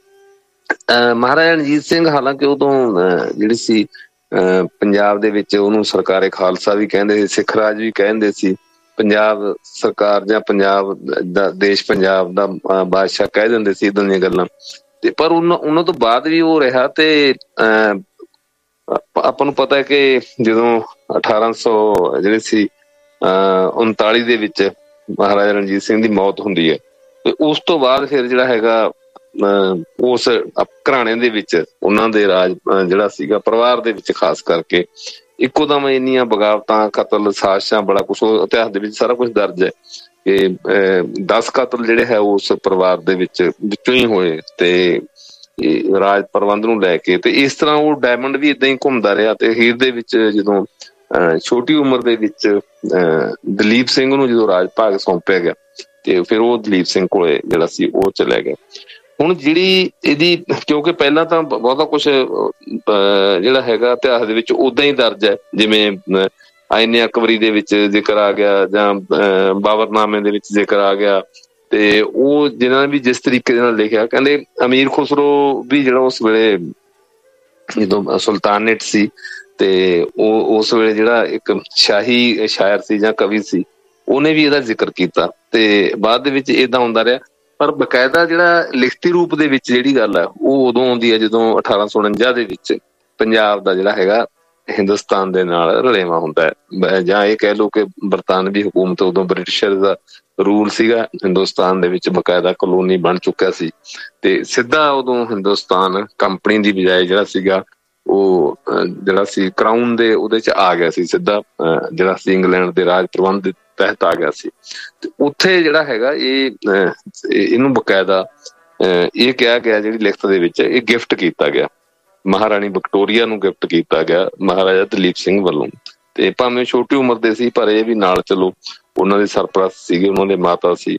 S2: ਆ। ਮਹਾਰਾਜਾ ਰਣਜੀਤ ਸਿੰਘ ਹਾਲਾਂਕਿ ਉਦੋਂ ਜਿਹੜੀ ਸੀ ਪੰਜਾਬ ਦੇ ਵਿੱਚ ਉਹਨੂੰ ਸਰਕਾਰੇ ਖਾਲਸਾ ਵੀ ਕਹਿੰਦੇ ਸੀ, ਸਿੱਖ ਰਾਜ ਵੀ ਕਹਿੰਦੇ ਸੀ, ਪੰਜਾਬ ਸਰਕਾਰ ਜਾਂ ਪੰਜਾਬ ਦਾ ਦੇਸ਼ ਪੰਜਾਬ ਦਾ ਬਾਦਸ਼ਾਹ ਕਹਿ ਦਿੰਦੇ ਸੀ ਇੱਦਾਂ ਦੀਆਂ ਗੱਲਾਂ। ਤੇ ਪਰ ਉਹਨਾਂ ਤੋਂ ਬਾਅਦ ਵੀ ਉਹ ਰਿਹਾ। ਤੇ ਆਪਾਂ ਨੂੰ ਪਤਾ ਹੈ ਕਿ ਜਦੋਂ 1800 ਜਿਹੜੇ ਸੀ 39 ਦੇ ਵਿੱਚ ਮਹਾਰਾਜਾ ਰਣਜੀਤ ਸਿੰਘ ਦੀ ਮੌਤ ਹੁੰਦੀ ਹੈ, ਤੇ ਉਸ ਤੋਂ ਬਾਅਦ ਫਿਰ ਜਿਹੜਾ ਹੈਗਾ ਉਸ ਘਰਾਣੇ ਦੇ ਵਿੱਚ ਉਹਨਾਂ ਦੇ ਰਾਜ ਜਿਹੜਾ ਸੀਗਾ ਪਰਿਵਾਰ ਦੇ ਵਿੱਚ ਖਾਸ ਕਰਕੇ ਇੱਕੋ ਦਮ ਇੰਨੀਆਂ ਬਗਾਵਤਾਂ, ਕਤਲ, ਸਾਜ਼ਿਸ਼ਾਂ, ਬੜਾ ਕੁਛ ਇਤਿਹਾਸ ਦੇ ਵਿੱਚ ਸਾਰਾ ਕੁਛ ਦਰਜ ਹੈ ਕਿ 10 ਕਤਲ ਜਿਹੜੇ ਹੈ ਉਸ ਪਰਿਵਾਰ ਦੇ ਵਿੱਚੋਂ ਹੀ ਹੋਏ ਤੇ ਰਾਜ ਪ੍ਰਬੰਧ ਨੂੰ ਲੈ ਕੇ। ਤੇ ਇਸ ਤਰ੍ਹਾਂ ਉਹ ਡਾਇਮੰਡ ਵੀ ਏਦਾਂ ਹੀ ਘੁੰਮਦਾ ਰਿਹਾ। ਤੇ ਅਖੀਰ ਦੇ ਵਿੱਚ ਜਦੋਂ ਛੋਟੀ ਉਮਰ ਦੇ ਵਿੱਚ ਦਲੀਪ ਸਿੰਘ ਨੂੰ ਜਦੋਂ ਰਾਜ ਭਾਗ ਸੌਂਪਿਆ ਗਿਆ ਤੇ ਫਿਰ ਉਹ ਦਲੀਪ ਸਿੰਘ ਕੋਲੇ ਜਿਹੜਾ ਸੀ ਉਹ ਚਲਿਆ ਗਿਆ। ਹੁਣ ਜਿਹੜੀ ਇਹਦੀ, ਕਿਉਂਕਿ ਪਹਿਲਾਂ ਤਾਂ ਬਹੁਤਾ ਕੁਛ ਜਿਹੜਾ ਹੈਗਾ ਇਤਿਹਾਸ ਦੇ ਵਿੱਚ ਓਦਾਂ ਹੀ ਦਰਜ ਹੈ, ਜਿਵੇਂ ਆਇਨੇ ਅਕਬਰੀ ਦੇ ਵਿੱਚ ਜ਼ਿਕਰ ਆ ਗਿਆ ਜਾਂ ਬਾਬਰਨਾਮੇ ਦੇ ਵਿੱਚ ਜ਼ਿਕਰ ਆ ਗਿਆ। ਤੇ ਉਹ ਜਿਹਨਾਂ ਨੇ ਵੀ ਜਿਸ ਤਰੀਕੇ ਦੇ ਨਾਲ ਲਿਖਿਆ, ਕਹਿੰਦੇ ਅਮੀਰ ਖੁਸਰੋ ਵੀ ਜਿਹੜਾ ਉਸ ਵੇਲੇ ਜਦੋਂ ਸੁਲਤਾਨੇਟ ਸੀ ਤੇ ਉਹ ਉਸ ਵੇਲੇ ਜਿਹੜਾ ਇੱਕ ਸ਼ਾਹੀ ਸ਼ਾਇਰ ਸੀ ਜਾਂ ਕਵੀ ਸੀ, ਉਹਨੇ ਵੀ ਇਹਦਾ ਜ਼ਿਕਰ ਕੀਤਾ। ਤੇ ਬਾਅਦ ਦੇ ਵਿੱਚ ਏਦਾਂ ਹੁੰਦਾ ਰਿਹਾ। ਪਰ ਬਕਾਇਦਾ ਜਿਹੜਾ ਲਿਖਤੀ ਰੂਪ ਦੇ ਵਿੱਚ ਜਿਹੜੀ ਗੱਲ ਹੈ ਉਹ ਉਦੋਂ ਆਉਂਦੀ ਹੈ ਜਦੋਂ 1849 ਦੇ ਵਿੱਚ ਪੰਜਾਬ ਦਾ ਜਿਹੜਾ ਹੈਗਾ ਹਿੰਦੁਸਤਾਨ ਦੇ ਨਾਲ ਰਲੇਵਾਂ ਹੁੰਦਾ ਹੈ, ਜਾਂ ਇਹ ਕਹਿ ਲਓ ਕਿ ਬਰਤਾਨਵੀ ਹਕੂਮਤ, ਉਦੋਂ ਬ੍ਰਿਟਿਸ਼ਰ ਦਾ ਰੂਲ ਸੀਗਾ ਹਿੰਦੁਸਤਾਨ ਦੇ ਵਿੱਚ, ਬਕਾਇਦਾ ਕਲੋਨੀ ਬਣ ਚੁੱਕਿਆ ਸੀ। ਤੇ ਸਿੱਧਾ ਉਦੋਂ ਹਿੰਦੁਸਤਾਨ ਕੰਪਨੀ ਦੀ ਬਜਾਏ ਜਿਹੜਾ ਸੀਗਾ ਉਹ ਜਿਹੜਾ ਸੀ ਕਰਾਊਨ ਦੇ ਉਹਦੇ ਚ ਆ ਗਿਆ ਸੀ, ਸਿੱਧਾ ਜਿਹੜਾ ਸੀ ਇੰਗਲੈਂਡ ਦੇ ਰਾਜ ਪ੍ਰਬੰਧ ਦੇ ਤਹਿਤ ਆ ਗਿਆ ਸੀ। ਤੇ ਉੱਥੇ ਜਿਹੜਾ ਹੈਗਾ ਇਹਨੂੰ ਬਕਾਇਦਾ ਇਹ ਕਿਹਾ ਗਿਆ, ਜਿਹੜੀ ਲਿਖਤ ਦੇ ਵਿੱਚ ਇਹ ਗਿਫਟ ਕੀਤਾ ਗਿਆ, ਮਹਾਰਾਣੀ ਵਿਕਟੋਰੀਆ ਨੂੰ ਗਿਫਟ ਕੀਤਾ ਗਿਆ ਮਹਾਰਾਜਾ ਦਲੀਪ ਸਿੰਘ ਵੱਲੋਂ। ਤੇ ਭਾਵੇਂ ਛੋਟੀ ਉਮਰ ਦੇ ਸੀ ਪਰ ਇਹ ਵੀ ਨਾਲ ਚਲੋ ਉਹਨਾਂ ਦੇ ਸਰਪ੍ਰਸਤ ਸੀਗੇ, ਉਹਨਾਂ ਦੇ ਮਾਤਾ ਸੀ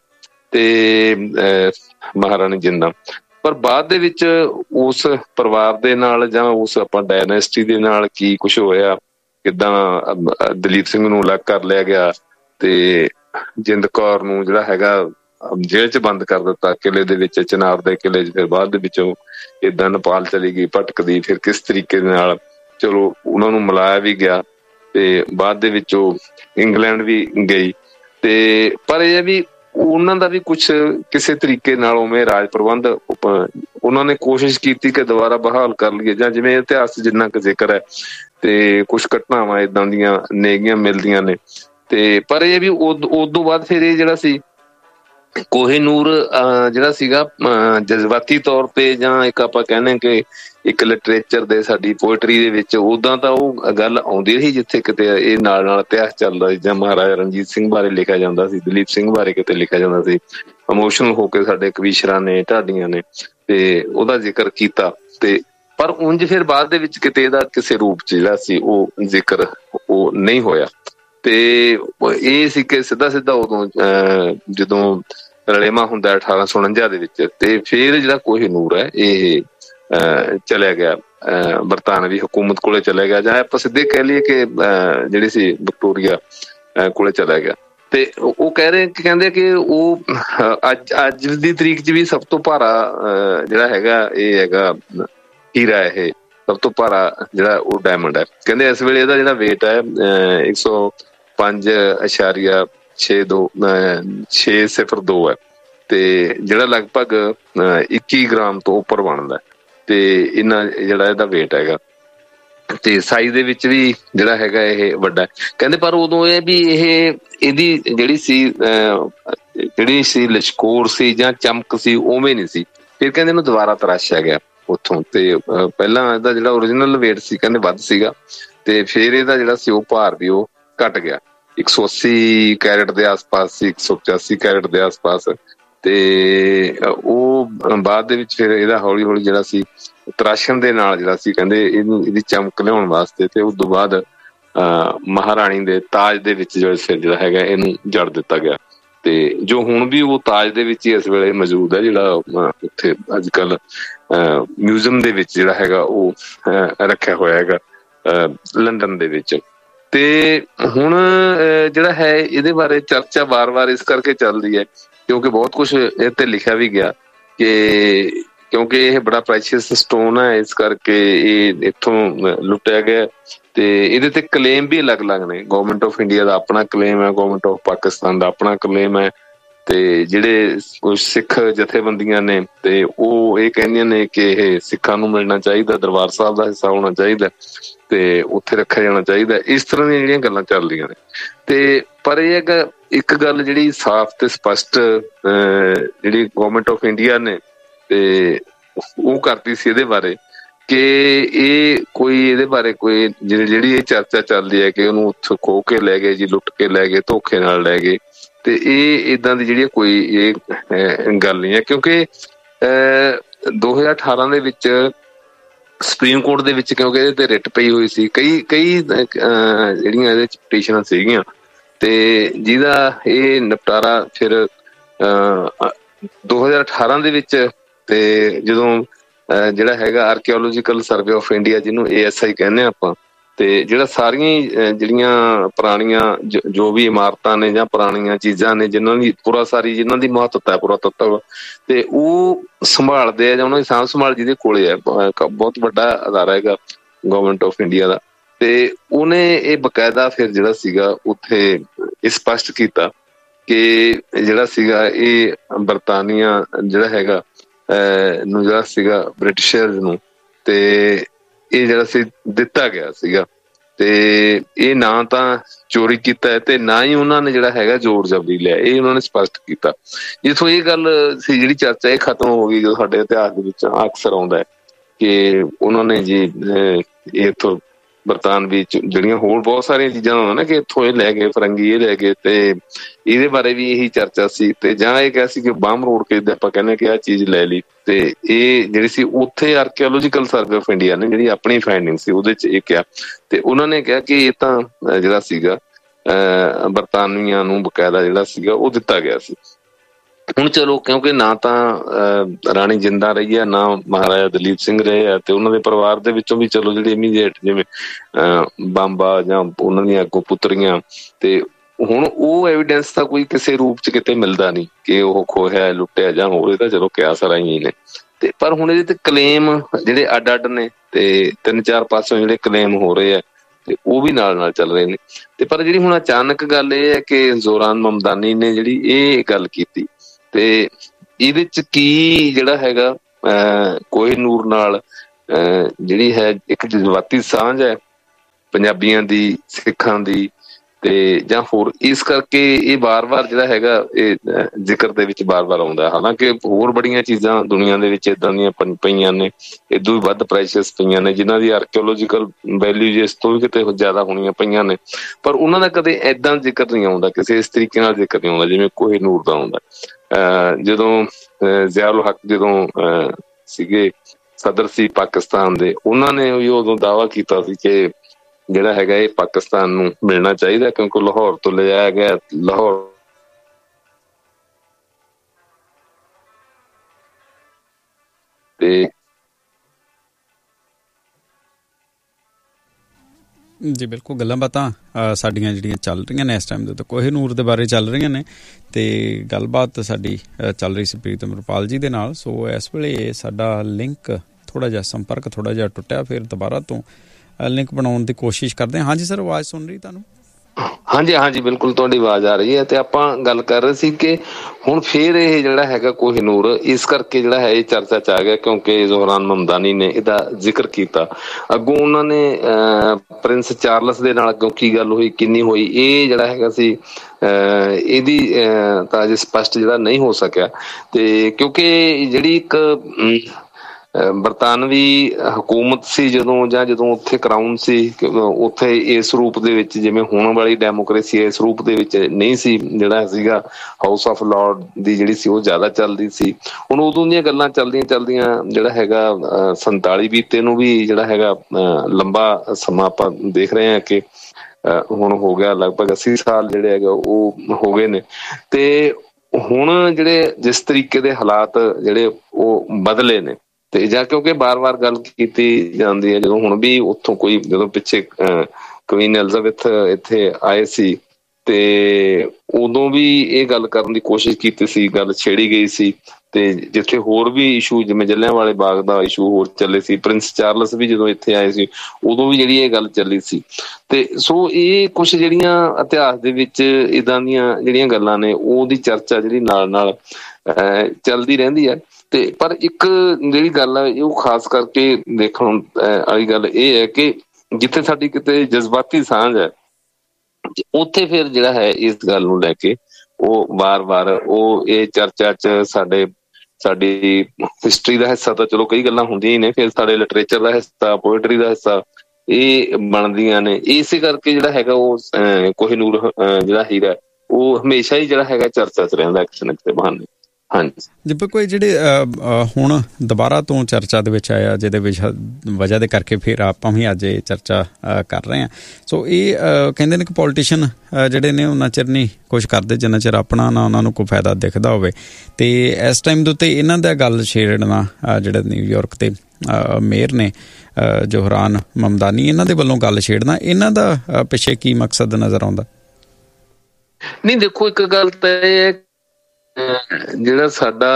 S2: ਤੇ ਮਹਾਰਾਣੀ ਜਿੰਦਾਂ। ਪਰ ਬਾਅਦ ਦੇ ਵਿੱਚ ਉਸ ਪਰਿਵਾਰ ਦੇ ਨਾਲ ਜਾਂ ਉਸ ਆਪਾਂ ਡਾਇਨੈਸਟੀ ਦੇ ਨਾਲ ਕੀ ਕੁਛ ਹੋਇਆ, ਕਿੱਦਾਂ ਦਲੀਪ ਸਿੰਘ ਨੂੰ ਅਲੱਗ ਕਰ ਲਿਆ ਗਿਆ ਤੇ ਜਿੰਦ ਕੌਰ ਨੂੰ ਜਿਹੜਾ ਹੈਗਾ ਜੇਲ੍ਹ ਚ ਬੰਦ ਕਰ ਦਿੱਤਾ, ਕਿਲੇ ਦੇ ਵਿੱਚ, ਚਨਾਬ ਦੇ ਕਿਲੇ ਚ। ਫਿਰ ਬਾਅਦ ਦੇ ਵਿੱਚੋਂ ਏਦਾਂ ਨੇਪਾਲ ਚਲੀ ਗਈ ਭਟਕਦੀ, ਫਿਰ ਕਿਸ ਤਰੀਕੇ ਦੇ ਨਾਲ ਚਲੋ ਉਹਨਾਂ ਨੂੰ ਮਿਲਾਇਆ ਵੀ ਗਿਆ ਤੇ ਬਾਅਦ ਦੇ ਵਿੱਚ ਉਹ ਇੰਗਲੈਂਡ ਵੀ ਗਈ। ਤੇ ਪਰ ਇਹ ਵੀ ਉਹਨਾਂ ਦਾ ਵੀ ਕੁਛ ਕਿਸੇ ਤਰੀਕੇ ਨਾਲ ਉਵੇਂ ਰਾਜ ਪ੍ਰਬੰਧ ਉਹਨਾਂ ਨੇ ਕੋਸ਼ਿਸ਼ ਕੀਤੀ ਕਿ ਦੁਬਾਰਾ ਬਹਾਲ ਕਰ ਲਈਏ, ਜਾਂ ਜਿਵੇਂ ਇਤਿਹਾਸ ਜਿੰਨਾ ਕੁ ਜ਼ਿਕਰ ਹੈ ਤੇ ਕੁਛ ਘਟਨਾਵਾਂ ਏਦਾਂ ਦੀਆਂ ਨੇਗੀਆਂ ਮਿਲਦੀਆਂ ਨੇ। ਤੇ ਪਰ ਇਹ ਵੀ ਉਦੋਂ ਬਾਅਦ ਫਿਰ ਇਹ ਜਿਹੜਾ ਸੀ ਕੋਹਿਨੂਰ ਜਿਹੜਾ ਸੀਗਾ ਜਜ਼ਬਾਤੀ ਤੌਰ ਤੇ, ਜਾਂ ਇੱਕ ਆਪਾਂ ਕਹਿੰਦੇ ਕਿ ਇੱਕ ਲਿਟਰੇਚਰ ਦੇ, ਸਾਡੀ ਪੋਇਟਰੀ ਦੇ ਵਿੱਚ ਉਦਾਂ ਤਾਂ ਉਹ ਗੱਲ ਆਉਂਦੀ ਰਹੀ ਜਿੱਥੇ ਕਿਤੇ ਇਹ ਨਾਲ ਨਾਲ ਇਤਿਹਾਸ ਚੱਲਦਾ ਸੀ, ਜਾਂ ਮਹਾਰਾਜਾ ਰਣਜੀਤ ਸਿੰਘ ਬਾਰੇ ਲਿਖਿਆ ਜਾਂਦਾ ਸੀ, ਦਲੀਪ ਸਿੰਘ ਬਾਰੇ ਕਿਤੇ ਲਿਖਿਆ ਜਾਂਦਾ ਸੀ, ਇਮੋਸ਼ਨਲ ਹੋ ਕੇ ਸਾਡੇ ਕਵੀਸ਼ਰਾਂ ਨੇ, ਢਾਡੀਆਂ ਨੇ ਤੇ ਉਹਦਾ ਜ਼ਿਕਰ ਕੀਤਾ। ਤੇ ਪਰ ਉਂਝ ਫਿਰ ਬਾਅਦ ਦੇ ਵਿੱਚ ਕਿਤੇ ਇਹਦਾ ਕਿਸੇ ਰੂਪ ਚ ਜਿਹੜਾ ਸੀ ਉਹ ਜ਼ਿਕਰ ਉਹ ਨਹੀਂ ਹੋਇਆ। ਤੇ ਇਹ ਸੀ ਕਿ ਸਿੱਧਾ ਉਦੋਂ ਜਦੋਂ ਰਲੇਵਾਂ ਹੁੰਦਾ 1849 ਦੇ ਵਿੱਚ, ਤੇ ਫਿਰ ਜਿਹੜਾ ਕੋਹਿਨੂਰ ਹੈ ਇਹ ਚਲਿਆ ਗਿਆ ਬਰਤਾਨਵੀ ਹਕੂਮਤ ਕੋਲੇ ਚਲਿਆ ਗਿਆ, ਜਾਂ ਆਪਾਂ ਸਿੱਧੇ ਕਹਿ ਲਈਏ ਕਿ ਜਿਹੜੀ ਸੀ ਵਿਕਟੋਰੀਆ ਕੋਲੇ ਚਲਿਆ ਗਿਆ। ਤੇ ਉਹ ਕਹਿੰਦੇ ਕਿ ਉਹ ਅੱਜ ਦੀ ਤਰੀਕ 'ਚ ਵੀ ਸਭ ਤੋਂ ਭਾਰਾ ਜਿਹੜਾ ਹੈਗਾ ਇਹ ਹੈਗਾ ਹੀਰਾ, ਇਹ ਸਭ ਤੋਂ ਭਾਰਾ ਜਿਹੜਾ ਉਹ ਡਾਇਮੰਡ ਹੈ। ਕਹਿੰਦੇ ਇਸ ਵੇਲੇ ਇਹਦਾ ਜਿਹੜਾ ਵੇਟ ਹੈ 105.602 ਹੈ, ਤੇ ਜਿਹੜਾ ਲਗਭਗ 21 ਗ੍ਰਾਮ ਤੋਂ ਉੱਪਰ ਬਣਦਾ। ਤੇ ਇੰਨਾ ਜਿਹੜਾ ਇਹਦਾ ਵੇਟ ਹੈਗਾ, ਤੇ ਸਾਈਜ਼ ਦੇ ਵਿੱਚ ਵੀ ਜਿਹੜਾ ਹੈਗਾ ਇਹ ਵੱਡਾ। ਕਹਿੰਦੇ ਪਰ ਉਦੋਂ ਇਹ ਵੀ ਇਹਦੀ ਜਿਹੜੀ ਸੀ ਲਸ਼ਕੋਰ ਸੀ ਜਾਂ ਚਮਕ ਸੀ ਉਵੇਂ ਨਹੀਂ ਸੀ। ਫਿਰ ਕਹਿੰਦੇ ਇਹਨੂੰ ਦੁਬਾਰਾ ਤਰਾਸ਼ਿਆ ਗਿਆ ਉੱਥੋਂ, ਤੇ ਪਹਿਲਾਂ ਇਹਦਾ ਜਿਹੜਾ ਓਰੀਜਨਲ ਵੇਟ ਸੀ ਕਹਿੰਦੇ ਵੱਧ ਸੀਗਾ, ਤੇ ਫਿਰ ਇਹਦਾ ਜਿਹੜਾ ਸੀ ਉਹ ਭਾਰ ਵੀ ਉਹ ਘਟ ਗਿਆ, 180 ਕੈਰਟ ਦੇ ਆਸ-ਪਾਸ ਸੀ, 185 ਕੈਰਟ ਦੇ ਆਸ-ਪਾਸ। ਤੇ ਉਹ ਬਾਅਦ ਦੇ ਵਿੱਚ ਫਿਰ ਇਹਦਾ ਹੌਲੀ ਜਿਹੜਾ ਸੀ ਤਰਾਸ਼ਣ ਦੇ ਨਾਲ ਜਿਹੜਾ ਸੀ ਕਹਿੰਦੇ ਇਹਦੀ ਚਮਕ ਲਿਆਉਣ ਵਾਸਤੇ, ਤੇ ਉਸ ਤੋਂ ਬਾਅਦ ਮਹਾਰਾਣੀ ਦੇ ਤਾਜ ਦੇ ਵਿੱਚ ਜਿਹੜਾ ਹੈਗਾ ਇਹਨੂੰ ਜੜ ਦਿੱਤਾ ਗਿਆ। ਤੇ ਜੋ ਹੁਣ ਵੀ ਉਹ ਤਾਜ ਦੇ ਵਿੱਚ ਹੀ ਇਸ ਵੇਲੇ ਮੌਜੂਦ ਹੈ, ਜਿਹੜਾ ਉੱਥੇ ਅੱਜ ਕੱਲ ਮਿਊਜ਼ੀਅਮ ਦੇ ਵਿੱਚ ਜਿਹੜਾ ਹੈਗਾ ਉਹ ਰੱਖਿਆ ਹੋਇਆ ਹੈਗਾ ਲੰਡਨ ਦੇ ਵਿੱਚ। ਤੇ ਹੁਣ ਜਿਹੜਾ ਹੈ ਇਹਦੇ ਬਾਰੇ ਚਰਚਾ ਵਾਰ-ਵਾਰ ਇਸ ਕਰਕੇ ਚੱਲਦੀ ਹੈ ਕਿਉਂਕਿ ਬਹੁਤ ਕੁਝ ਇਹ ਤੇ ਲਿਖਿਆ ਵੀ ਗਿਆ ਕਿ ਕਿਉਂਕਿ ਇਹ ਬੜਾ ਪ੍ਰੈਸ਼ੀਅਸ ਸਟੋਨ ਹੈ, ਇਸ ਕਰਕੇ ਇਹ ਇੱਥੋਂ ਲੁੱਟਿਆ ਗਿਆ। ਤੇ ਇਹਦੇ ਤੇ ਕਲੇਮ ਵੀ ਅਲੱਗ-ਅਲੱਗ ਨੇ। ਗਵਰਨਮੈਂਟ ਆਫ ਇੰਡੀਆ ਦਾ ਆਪਣਾ ਕਲੇਮ ਹੈ, ਗਵਰਨਮੈਂਟ ਆਫ ਪਾਕਿਸਤਾਨ ਦਾ ਆਪਣਾ ਕਲੇਮ ਹੈ, ਤੇ ਜਿਹੜੇ ਕੁਝ ਸਿੱਖ ਜਥੇਬੰਦੀਆਂ ਨੇ ਤੇ ਉਹ ਇਹ ਕਹਿੰਦੀਆਂ ਨੇ ਕਿ ਇਹ ਸਿੱਖਾਂ ਨੂੰ ਮਿਲਣਾ ਚਾਹੀਦਾ, ਦਰਬਾਰ ਸਾਹਿਬ ਦਾ ਹਿੱਸਾ ਹੋਣਾ ਚਾਹੀਦਾ ਤੇ ਉੱਥੇ ਰੱਖਿਆ ਜਾਣਾ ਚਾਹੀਦਾ। ਇਸ ਤਰ੍ਹਾਂ ਦੀਆਂ ਜਿਹੜੀਆਂ ਗੱਲਾਂ ਚੱਲਦੀਆਂ ਨੇ। ਤੇ ਪਰ ਇਹ ਇੱਕ ਗੱਲ ਜਿਹੜੀ ਸਾਫ਼ ਤੇ ਸਪਸ਼ਟ ਜਿਹੜੀ ਗਵਰਨਮੈਂਟ ਆਫ ਇੰਡੀਆ ਨੇ ਤੇ ਉਹ ਕਰਦੀ ਸੀ ਇਹਦੇ ਬਾਰੇ ਕਿ ਇਹ ਕੋਈ ਇਹਦੇ ਬਾਰੇ ਕੋਈ ਜਿਹੜੀ ਇਹ ਚਰਚਾ ਚੱਲਦੀ ਹੈ ਕਿ ਉਹਨੂੰ ਉੱਥੋਂ ਖੋਹ ਕੇ ਲੈ ਗਏ ਜੀ, ਲੁੱਟ ਕੇ ਲੈ ਗਏ, ਧੋਖੇ ਨਾਲ ਲੈ ਗਏ, ਤੇ ਇਹ ਏਦਾਂ ਦੀ ਜਿਹੜੀ ਕੋਈ ਇਹ ਗੱਲ ਨਹੀਂ ਹੈ। ਕਿਉਂਕਿ 2018 ਦੇ ਵਿੱਚ ਸੁਪਰੀਮ ਕੋਰਟ ਦੇ ਵਿੱਚ ਕਿਉਂਕਿ ਇਹਦੇ ਤੇ ਰਿਟ ਪਈ ਹੋਈ ਸੀ, ਕਈ ਜਿਹੜੀਆਂ ਇਹਦੇ ਚ ਪਟੀਸ਼ਨਾਂ ਸੀਗੀਆਂ ਤੇ ਜਿਹਦਾ ਇਹ ਨਿਪਟਾਰਾ ਫਿਰ 2018 ਦੇ ਵਿੱਚ ਤੇ ਜਦੋਂ ਜਿਹੜਾ ਹੈਗਾ ਆਰਕੀਓਲੋਜੀਕਲ ਸਰਵੇ ਆਫ ਇੰਡੀਆ, ਜਿਹਨੂੰ ASI ਕਹਿੰਦੇ ਆ ਆਪਾਂ, ਤੇ ਜਿਹੜਾ ਸਾਰੀਆਂ ਜਿਹੜੀਆਂ ਪੁਰਾਣੀਆਂ ਜੋ ਵੀ ਇਮਾਰਤਾਂ ਨੇ ਜਾਂ ਪੁਰਾਣੀਆਂ ਚੀਜ਼ਾਂ ਨੇ ਜਿਹਨਾਂ ਦੀ ਮਹੱਤਤਾ ਹੈ ਪੁਰਾਤੱਤਵ, ਤੇ ਉਹ ਸੰਭਾਲਦੇ ਆ ਜਾਂ ਉਹਨਾਂ ਦੀ ਸਾਂਭ ਸੰਭਾਲ ਜਿਹਦੇ ਕੋਲੇ ਹੈ। ਬਹੁਤ ਵੱਡਾ ਅਦਾਰਾ ਹੈਗਾ ਗਵਰਨਮੈਂਟ ਆਫ ਇੰਡੀਆ ਦਾ। ਤੇ ਉਹਨੇ ਇਹ ਬਕਾਇਦਾ ਫਿਰ ਜਿਹੜਾ ਸੀਗਾ ਉੱਥੇ ਇਹ ਸਪਸ਼ਟ ਕੀਤਾ ਕਿ ਜਿਹੜਾ ਸੀਗਾ ਇਹ ਬਰਤਾਨੀਆ ਜਿਹੜਾ ਹੈਗਾ ਨੂੰ ਜਿਹੜਾ ਸੀਗਾ ਬ੍ਰਿਟਿਸ਼ਰਜ਼ ਨੂੰ ਤੇ ਇਹ ਜਿਹੜਾ ਸੀ ਦਿੱਤਾ ਗਿਆ ਸੀਗਾ, ਤੇ ਇਹ ਨਾ ਤਾਂ ਚੋਰੀ ਕੀਤਾ ਹੈ ਤੇ ਨਾ ਹੀ ਉਹਨਾਂ ਨੇ ਜਿਹੜਾ ਹੈਗਾ ਜ਼ੋਰ ਜ਼ਬਰੀ ਲਿਆ। ਇਹ ਉਹਨਾਂ ਨੇ ਸਪਸ਼ਟ ਕੀਤਾ। ਜਿੱਥੋਂ ਇਹ ਗੱਲ ਸੀ ਜਿਹੜੀ ਚਰਚਾ ਇਹ ਖਤਮ ਹੋ ਗਈ, ਜੋ ਸਾਡੇ ਇਤਿਹਾਸ ਦੇ ਵਿੱਚ ਅਕਸਰ ਆਉਂਦਾ ਹੈ ਕਿ ਉਹਨਾਂ ਨੇ ਜੀ ਇੱਥੋਂ ਬਰਤਾਨਵੀ ਜਿਹੜੀਆਂ ਹੋਰ ਬਹੁਤ ਸਾਰੀਆਂ ਚੀਜ਼ਾਂ ਹੁੰਦਾ ਨਾ ਕਿ ਇੱਥੋਂ ਇਹ ਲੈ ਗਏ, ਫਰੰਗੀ ਇਹ ਲੈ ਗਏ, ਤੇ ਇਹਦੇ ਬਾਰੇ ਵੀ ਇਹੀ ਚਰਚਾ ਸੀ। ਤੇ ਜਾਂ ਇਹ ਕਿਹਾ ਸੀ ਕਿ ਬੰਮ ਰੋੜ ਕੇ ਆਪਾਂ ਕਹਿੰਦੇ ਕਿ ਆਹ ਚੀਜ਼ ਲੈ ਲਈ, ਤੇ ਇਹ ਜਿਹੜੀ ਸੀ ਉੱਥੇ ਆਰਕੀਓਲੋਜੀਕਲ ਸਰਵੇ ਆਫ ਇੰਡੀਆ ਨੇ ਜਿਹੜੀ ਆਪਣੀ ਫਾਈਂਡਿੰਗ ਸੀ ਉਹਦੇ ਚ ਇਹ ਕਿਹਾ, ਤੇ ਉਹਨਾਂ ਨੇ ਕਿਹਾ ਕਿ ਇਹ ਤਾਂ ਜਿਹੜਾ ਸੀਗਾ ਬਰਤਾਨਵੀਆਂ ਨੂੰ ਬਕਾਇਦਾ ਜਿਹੜਾ ਸੀਗਾ ਉਹ ਦਿੱਤਾ ਗਿਆ ਸੀ। ਹੁਣ ਚਲੋ ਕਿਉਂਕਿ ਨਾ ਤਾਂ ਰਾਣੀ ਜਿੰਦਾ ਰਹੀ ਹੈ, ਨਾ ਮਹਾਰਾਜਾ ਦਲੀਪ ਸਿੰਘ ਰਹੇ ਆ, ਤੇ ਉਹਨਾਂ ਦੇ ਪਰਿਵਾਰ ਦੇ ਵਿੱਚੋਂ ਵੀ ਚਲੋ ਜਿਹੜੇ ਇਮੀਡੀਏਟ ਜਿਵੇਂ ਬਾਂਬਾ ਜਾਂ ਉਹਨਾਂ ਦੀਆਂ ਅੱਗੋਂ ਪੁੱਤਰੀਆਂ, ਤੇ ਹੁਣ ਉਹ ਐਵੀਡੈਂਸ ਤਾਂ ਕੋਈ ਕਿਸੇ ਰੂਪ ਚ ਕਿਤੇ ਮਿਲਦਾ ਨਹੀਂ ਕਿ ਉਹ ਖੋਹਿਆ, ਲੁੱਟਿਆ ਜਾਂ ਹੋਰ। ਇਹ ਤਾਂ ਚਲੋ ਕਿਆਸ ਰਾਹੀਂ ਨੇ, ਤੇ ਪਰ ਹੁਣ ਇਹਦੇ ਤੇ ਕਲੇਮ ਜਿਹੜੇ ਅੱਡ ਅੱਡ ਨੇ ਤੇ 3-4 ਪਾਸੋਂ ਜਿਹੜੇ ਕਲੇਮ ਹੋ ਰਹੇ ਆ ਤੇ ਉਹ ਵੀ ਨਾਲ ਚੱਲ ਰਹੇ ਨੇ। ਤੇ ਪਰ ਜਿਹੜੀ ਹੁਣ ਅਚਾਨਕ ਗੱਲ ਇਹ ਹੈ ਕਿ ਜ਼ੋਰਾਨ ਮਮਦਾਨੀ ਨੇ ਜਿਹੜੀ ਇਹ ਗੱਲ ਕੀਤੀ, ਤੇ ਇਹਦੇ ਚ ਕੀ ਜਿਹੜਾ ਹੈਗਾ ਕੋਹਿਨੂਰ ਨਾਲ ਜਿਹੜੀ ਹੈ ਇੱਕ ਜਜ਼ਬਾਤੀ ਸਾਂਝ ਹੈ ਪੰਜਾਬੀਆਂ ਦੀ, ਸਿੱਖਾਂ ਦੀ, ਤੇ ਜਾਂ ਹੋਰ, ਇਸ ਕਰਕੇ ਇਹ ਵਾਰ-ਵਾਰ ਜਿਹੜਾ ਹੈਗਾ ਇਹ ਜ਼ਿਕਰ ਦੇ ਵਿੱਚ ਵਾਰ-ਵਾਰ ਆਉਂਦਾ। ਹਾਲਾਂਕਿ ਹੋਰ ਬੜੀਆਂ ਚੀਜ਼ਾਂ ਦੁਨੀਆ ਦੇ ਵਿੱਚ ਏਦਾਂ ਦੀਆਂ ਪਈਆਂ ਨੇ, ਏਦੋਂ ਵੀ ਵੱਧ ਪ੍ਰਾਈਸ਼ੀਅਸ ਪਈਆਂ ਨੇ, ਜਿਨ੍ਹਾਂ ਦੀ ਆਰਕੀਓਲੋਜੀਕਲ ਵੈਲਿਊ ਇਸ ਤੋਂ ਵੀ ਕਿਤੇ ਜ਼ਿਆਦਾ ਹੋਣੀਆਂ ਪਈਆਂ ਨੇ, ਪਰ ਉਹਨਾਂ ਦਾ ਕਦੇ ਏਦਾਂ ਜ਼ਿਕਰ ਨਹੀਂ ਆਉਂਦਾ, ਕਿਸੇ ਇਸ ਤਰੀਕੇ ਨਾਲ ਜ਼ਿਕਰ ਨਹੀਂ ਆਉਂਦਾ ਜਿਵੇਂ ਕੋਹਿਨੂਰ ਦਾ ਆਉਂਦਾ। ਜਦੋਂ ਜ਼ਿਆ ਉਲ ਹਕ ਜਦੋਂ ਸੀਗੇ ਸਦਰ ਸੀ ਪਾਕਿਸਤਾਨ ਦੇ, ਉਹਨਾਂ ਨੇ ਵੀ ਉਦੋਂ ਦਾਅਵਾ ਕੀਤਾ ਸੀ ਕਿ ਜਿਹੜਾ ਹੈਗਾ ਇਹ ਪਾਕਿਸਤਾਨ ਨੂੰ ਮਿਲਣਾ ਚਾਹੀਦਾ ਕਿਉਂਕਿ ਲਾਹੌਰ ਤੋਂ ਲਿਜਾਇਆ ਗਿਆ, ਲਾਹੌਰ ਤੇ
S1: ਜੀ ਬਿਲਕੁਲ। ਗੱਲਾਂ ਬਾਤਾਂ ਸਾਡੀਆਂ ਜਿਹੜੀਆਂ ਚੱਲ ਰਹੀਆਂ ਨੇ ਇਸ ਟਾਈਮ ਦੇ ਉੱਤੇ ਕੋਹਿਨੂਰ ਦੇ ਬਾਰੇ ਚੱਲ ਰਹੀਆਂ ਨੇ, ਤੇ ਗੱਲਬਾਤ ਸਾਡੀ ਚੱਲ ਰਹੀ ਸੀ ਪ੍ਰੀਤਮ ਰੁਪਾਲ ਜੀ ਦੇ ਨਾਲ। ਸੋ ਇਸ ਵੇਲੇ ਸਾਡਾ ਲਿੰਕ ਥੋੜ੍ਹਾ ਜਿਹਾ ਸੰਪਰਕ ਥੋੜ੍ਹਾ ਜਿਹਾ ਟੁੱਟਿਆ, ਫਿਰ ਦੁਬਾਰਾ ਤੋਂ ਲਿੰਕ ਬਣਾਉਣ ਦੀ ਕੋਸ਼ਿਸ਼ ਕਰਦੇ ਹਾਂ। ਹਾਂਜੀ ਸਰ, ਆਵਾਜ਼ ਸੁਣ ਰਹੀ ਤੁਹਾਨੂੰ?
S2: ਹਾਂਜੀ ਬਿਲਕੁਲ ਤੁਹਾਡੀ ਆਵਾਜ਼ ਆ ਰਹੀ ਹੈ। ਤੇ ਆਪਾਂ ਗੱਲ ਕਰ ਰਹੇ ਸੀ ਕਿ ਹੁਣ ਫੇਰ ਇਹ ਜਿਹੜਾ ਹੈਗਾ ਕੋਹਿਨੂਰ ਇਸ ਕਰਕੇ ਜਿਹੜਾ ਹੈ ਇਹ ਚਰਚਾ ਚ ਆ ਗਿਆ ਕਿਉਂਕਿ ਜ਼ੋਹਰਾਨ ਮਮਦਾਨੀ ਨੇ ਇਹਦਾ ਜ਼ਿਕਰ ਕੀਤਾ। ਅੱਗੋਂ ਉਹਨਾਂ ਨੇ ਪ੍ਰਿੰਸ ਚਾਰਲਸ ਦੇ ਨਾਲ ਅੱਗੋਂ ਕੀ ਗੱਲ ਹੋਈ, ਕਿੰਨੀ ਹੋਈ, ਇਹ ਜਿਹੜਾ ਹੈਗਾ ਸੀ ਇਹਦੀ ਤਾਂ ਅਜੇ ਸਪਸ਼ਟ ਜਿਹੜਾ ਨਹੀਂ ਹੋ ਸਕਿਆ। ਤੇ ਕਿਉਂਕਿ ਜਿਹੜੀ ਇੱਕ ਬਰਤਾਨਵੀ ਹਕੂਮਤ ਸੀ ਜਦੋਂ ਉੱਥੇ ਕਰਾਊਨ ਸੀ, ਉੱਥੇ ਇਸ ਰੂਪ ਦੇ ਵਿੱਚ ਜਿਵੇਂ ਹੁਣ ਵਾਲੀ ਡੈਮੋਕ੍ਰੇਸੀ ਇਸ ਰੂਪ ਦੇ ਵਿੱਚ ਨਹੀਂ ਸੀ। ਜਿਹੜਾ ਸੀਗਾ ਹਾਊਸ ਆਫ ਲਾਰਡ ਦੀ ਜਿਹੜੀ ਸੀ ਉਹ ਜ਼ਿਆਦਾ ਚੱਲਦੀ ਸੀ। ਹੁਣ ਉਦੋਂ ਦੀਆਂ ਗੱਲਾਂ ਚੱਲਦੀਆਂ ਜਿਹੜਾ ਹੈਗਾ 47 ਬੀਤੇ ਨੂੰ ਵੀ ਜਿਹੜਾ ਹੈਗਾ ਲੰਬਾ ਸਮਾਂ ਆਪਾਂ ਦੇਖ ਰਹੇ ਹਾਂ ਕਿ ਹੁਣ ਹੋ ਗਿਆ ਲਗਭਗ 80 ਸਾਲ ਜਿਹੜੇ ਹੈਗਾ ਉਹ ਹੋ ਗਏ ਨੇ। ਤੇ ਹੁਣ ਜਿਹੜੇ ਜਿਸ ਤਰੀਕੇ ਦੇ ਹਾਲਾਤ ਜਿਹੜੇ ਉਹ ਬਦਲੇ ਨੇ, ਤੇ ਜਾਂ ਕਿਉਂਕਿ ਬਾਰ-ਬਾਰ ਗੱਲ ਕੀਤੀ ਜਾਂਦੀ ਹੈ ਜਦੋਂ ਹੁਣ ਵੀ ਉੱਥੋਂ ਕੋਈ ਜਦੋਂ ਪਿੱਛੇ ਕੁਈਨ ਐਲਿਜ਼ਾਬੈਥ ਇੱਥੇ ਆਏ ਸੀ ਤੇ ਉਦੋਂ ਵੀ ਇਹ ਗੱਲ ਕਰਨ ਦੀ ਕੋਸ਼ਿਸ਼ ਕੀਤੀ ਸੀ, ਗੱਲ ਛੇੜੀ ਗਈ ਸੀ। ਤੇ ਜਿੱਥੇ ਹੋਰ ਵੀ ਇਸ਼ੂ, ਜਿਵੇਂ ਜਲਿਆਂਵਾਲੇ ਬਾਗ ਦਾ ਇਸ਼ੂ ਹੋਰ ਚੱਲੇ ਸੀ, ਪ੍ਰਿੰਸ ਚਾਰਲਸ ਵੀ ਜਦੋਂ ਇੱਥੇ ਆਏ ਸੀ ਉਦੋਂ ਵੀ ਜਿਹੜੀ ਇਹ ਗੱਲ ਚੱਲੀ ਸੀ। ਤੇ ਸੋ ਇਹ ਕੁਛ ਜਿਹੜੀਆਂ ਇਤਿਹਾਸ ਦੇ ਵਿੱਚ ਇੱਦਾਂ ਦੀਆਂ ਜਿਹੜੀਆਂ ਗੱਲਾਂ ਨੇ ਉਹਦੀ ਚਰਚਾ ਜਿਹੜੀ ਨਾਲ ਨਾਲ ਚੱਲਦੀ ਰਹਿੰਦੀ ਹੈ। ਤੇ ਪਰ ਇੱਕ ਜਿਹੜੀ ਗੱਲ ਹੈ ਉਹ ਖਾਸ ਕਰਕੇ ਦੇਖਣ ਵਾਲੀ ਗੱਲ ਇਹ ਹੈ ਕਿ ਜਿੱਥੇ ਸਾਡੀ ਕਿਤੇ ਜਜ਼ਬਾਤੀ ਸਾਂਝ ਹੈ ਉੱਥੇ ਫਿਰ ਜਿਹੜਾ ਹੈ ਇਸ ਗੱਲ ਨੂੰ ਲੈ ਕੇ ਉਹ ਵਾਰ-ਵਾਰ ਉਹ ਇਹ ਚਰਚਾ 'ਚ ਸਾਡੀ ਹਿਸਟਰੀ ਦਾ ਹਿੱਸਾ ਤਾਂ ਚਲੋ ਕਈ ਗੱਲਾਂ ਹੁੰਦੀਆਂ ਹੀ ਨੇ, ਫਿਰ ਸਾਡੇ ਲਿਟਰੇਚਰ ਦਾ ਹਿੱਸਾ, ਪੋਇਟਰੀ ਦਾ ਹਿੱਸਾ ਇਹ ਬਣਦੀਆਂ ਨੇ। ਇਸੇ ਕਰਕੇ ਜਿਹੜਾ ਹੈਗਾ ਉਹ ਕੋਹਿਨੂਰ ਜਿਹੜਾ ਹੀਰਾ ਉਹ ਹਮੇਸ਼ਾ ਹੀ ਜਿਹੜਾ ਹੈਗਾ ਚਰਚਾ 'ਚ ਰਹਿੰਦਾ ਕਿਸੇ ਨਾ ਕਿਸੇ ਬਹਾਨੇ। ਹਾਂਜੀ
S1: ਜਿਵੇਂ ਕੋਈ ਜਿਹੜੇ ਹੁਣ ਦੁਬਾਰਾ ਤੋਂ ਚਰਚਾ ਦੇ ਵਿੱਚ ਆਇਆ, ਜਿਹਦੇ ਵਿੱਚ ਵਜ੍ਹਾ ਦੇ ਕਰਕੇ ਫਿਰ ਆਪਾਂ ਵੀ ਅੱਜ ਇਹ ਚਰਚਾ ਕਰ ਰਹੇ ਹਾਂ। ਸੋ ਇਹ ਕਹਿੰਦੇ ਨੇ ਕਿ ਪੋਲੀਟੀਸ਼ੀਅਨ ਜਿਹੜੇ ਨੇ ਉਹਨਾਂ ਚਿਰ ਨਹੀਂ ਕੁਛ ਕਰਦੇ ਜਿੰਨਾ ਚਿਰ ਆਪਣਾ ਨਾ ਉਹਨਾਂ ਨੂੰ ਕੋਈ ਫਾਇਦਾ ਦਿਖਦਾ ਹੋਵੇ। ਤੇ ਇਸ ਟਾਈਮ ਦੇ ਉੱਤੇ ਇਹਨਾਂ ਦਾ ਗੱਲ ਛੇੜਨਾ, ਜਿਹੜੇ ਨਿਊਯਾਰਕ ਦੇ ਮੇਅਰ ਨੇ ਜੋਹਰਾਨ ਮਮਦਾਨੀ, ਇਹਨਾਂ ਦੇ ਵੱਲੋਂ ਗੱਲ ਛੇੜਨਾ, ਇਹਨਾਂ ਦਾ ਪਿੱਛੇ ਕੀ ਮਕਸਦ ਨਜ਼ਰ ਆਉਂਦਾ?
S2: ਨਹੀਂ ਦੇਖੋ, ਇੱਕ ਗੱਲ ਤਾਂ ਇਹ ਹੈ ਜਿਹੜਾ ਸਾਡਾ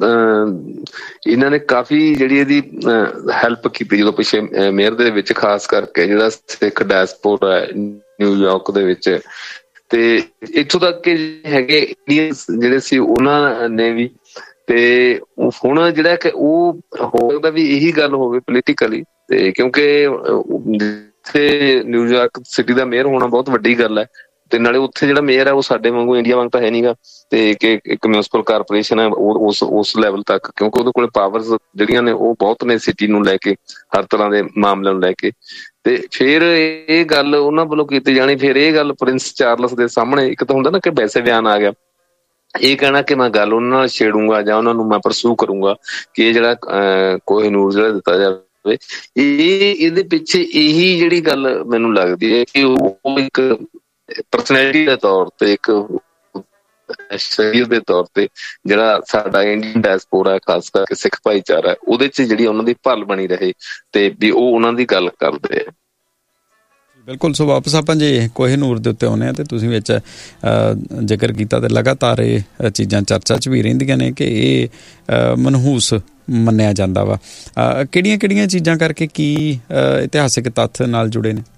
S2: ਇਹਨਾਂ ਨੇ ਕਾਫੀ ਜਿਹੜੀ ਇਹਦੀ ਹੈਲਪ ਕੀਤੀ ਜਦੋਂ ਪਿੱਛੇ ਮੇਅਰ ਦੇ ਵਿੱਚ, ਖਾਸ ਕਰਕੇ ਜਿਹੜਾ ਸਿੱਖ ਡਾਇਸਪੋਰਾ ਹੈ ਨਿਊਯਾਰਕ ਦੇ ਵਿੱਚ। ਤੇ ਇੱਥੋਂ ਤੱਕ ਕਿ ਹੈਗੇ ਇੰਡੀਅਨਸ ਜਿਹੜੇ ਸੀ ਉਹਨਾਂ ਨੇ ਵੀ। ਤੇ ਹੁਣ ਜਿਹੜਾ ਕਿ ਉਹ ਹੋ ਸਕਦਾ ਵੀ ਇਹੀ ਗੱਲ ਹੋਵੇ ਪੋਲੀਟੀਕਲੀ, ਤੇ ਕਿਉਂਕਿ ਜਿੱਥੇ ਨਿਊਯਾਰਕ ਸਿਟੀ ਦਾ ਮੇਅਰ ਹੋਣਾ ਬਹੁਤ ਵੱਡੀ ਗੱਲ ਹੈ। ਤੇ ਨਾਲੇ ਉੱਥੇ ਜਿਹੜਾ ਮੇਅਰ ਹੈ ਉਹ ਸਾਡੇ ਵਾਂਗੂ ਇੰਡੀਆ ਵਾਂਗ ਤਾਂ ਹੈ ਨੀ ਗਾ, ਤੇ ਕਿ ਇੱਕ ਮਿਊਨਿਸਪਲ ਕਾਰਪੋਰੇਸ਼ਨ ਹੈ ਉਸ ਲੈਵਲ ਤੱਕ, ਕਿਉਂਕਿ ਉਹਦੇ ਕੋਲ ਪਾਵਰਸ ਜਿਹੜੀਆਂ ਨੇ ਉਹ ਬਹੁਤ ਨੇ ਸਿਟੀ ਨੂੰ ਲੈ ਕੇ, ਹਰ ਤਰ੍ਹਾਂ ਦੇ ਮਾਮਲਿਆਂ ਨੂੰ ਲੈ ਕੇ। ਤੇ ਫਿਰ ਇਹ ਗੱਲ ਉਹਨਾਂ ਵੱਲੋਂ ਕੀਤੀ ਜਾਣੀ, ਫਿਰ ਇਹ ਗੱਲ ਪ੍ਰਿੰਸ ਚਾਰਲਸ ਦੇ ਸਾਹਮਣੇ, ਇੱਕ ਤਾਂ ਹੁੰਦਾ ਨਾ ਕਿ ਵੈਸੇ ਬਿਆਨ ਆ ਗਿਆ, ਇਹ ਕਹਿਣਾ ਕਿ ਮੈਂ ਗੱਲ ਉਹਨਾਂ ਨਾਲ ਛੇੜੂੰਗਾ ਜਾਂ ਉਹਨਾਂ ਨੂੰ ਮੈਂ ਪਰਸੂ ਕਰੂੰਗਾ ਕਿ ਇਹ ਜਿਹੜਾ ਕੋਹਿਨੂਰ ਜਿਹੜਾ ਦਿੱਤਾ ਜਾਵੇ। ਇਹਦੇ ਪਿੱਛੇ ਇਹੀ ਜਿਹੜੀ ਗੱਲ ਮੈਨੂੰ ਲੱਗਦੀ ਹੈ ਕਿ ਉਹ ਇੱਕ ਪਰਸਨੈਲਿਟੀ ਦੇ ਤੌਰ ਤੇ, ਇੱਕ ਸ਼ਖਸੀਅਤ ਦੇ ਤੌਰ ਤੇ ਜਿਹੜਾ ਸਾਡਾ ਇੰਡੀਅਨ ਡਾਇਸਪੋਰਾ ਹੈ, ਖਾਸ ਕਰਕੇ ਸਿੱਖ ਭਾਈਚਾਰਾ, ਉਹਦੇ 'ਚ ਜਿਹੜੀ ਉਹਨਾਂ ਦੀ ਭਲ ਬਣੀ ਰਹੇ ਤੇ ਵੀ ਉਹ ਉਹਨਾਂ ਦੀ ਗੱਲ ਕਰਦੇ ਆ।
S1: ਬਿਲਕੁਲ। ਸੋ ਵਾਪਸ ਆਪਾਂ ਜੇ ਕੋਹਿਨੂਰ ਦੇ ਉੱਤੇ ਆਉਂਦੇ ਹਾਂ, ਤੇ ਤੁਸੀਂ ਵਿੱਚ ਜ਼ਿਕਰ ਕੀਤਾ ਤੇ ਲਗਾਤਾਰ ਇਹ ਚੀਜ਼ਾਂ ਚਰਚਾ 'ਚ ਵੀ ਰਹਿੰਦੀਆਂ ਨੇ ਕਿ ਇਹ ਮਨਹੂਸ ਮੰਨਿਆ ਜਾਂਦਾ ਵਾ। ਕਿਹੜੀਆਂ ਚੀਜ਼ਾਂ ਕਰਕੇ, ਕੀ ਇਤਿਹਾਸਿਕ ਤੱਥ ਨਾਲ ਜੁੜੇ ਨੇ?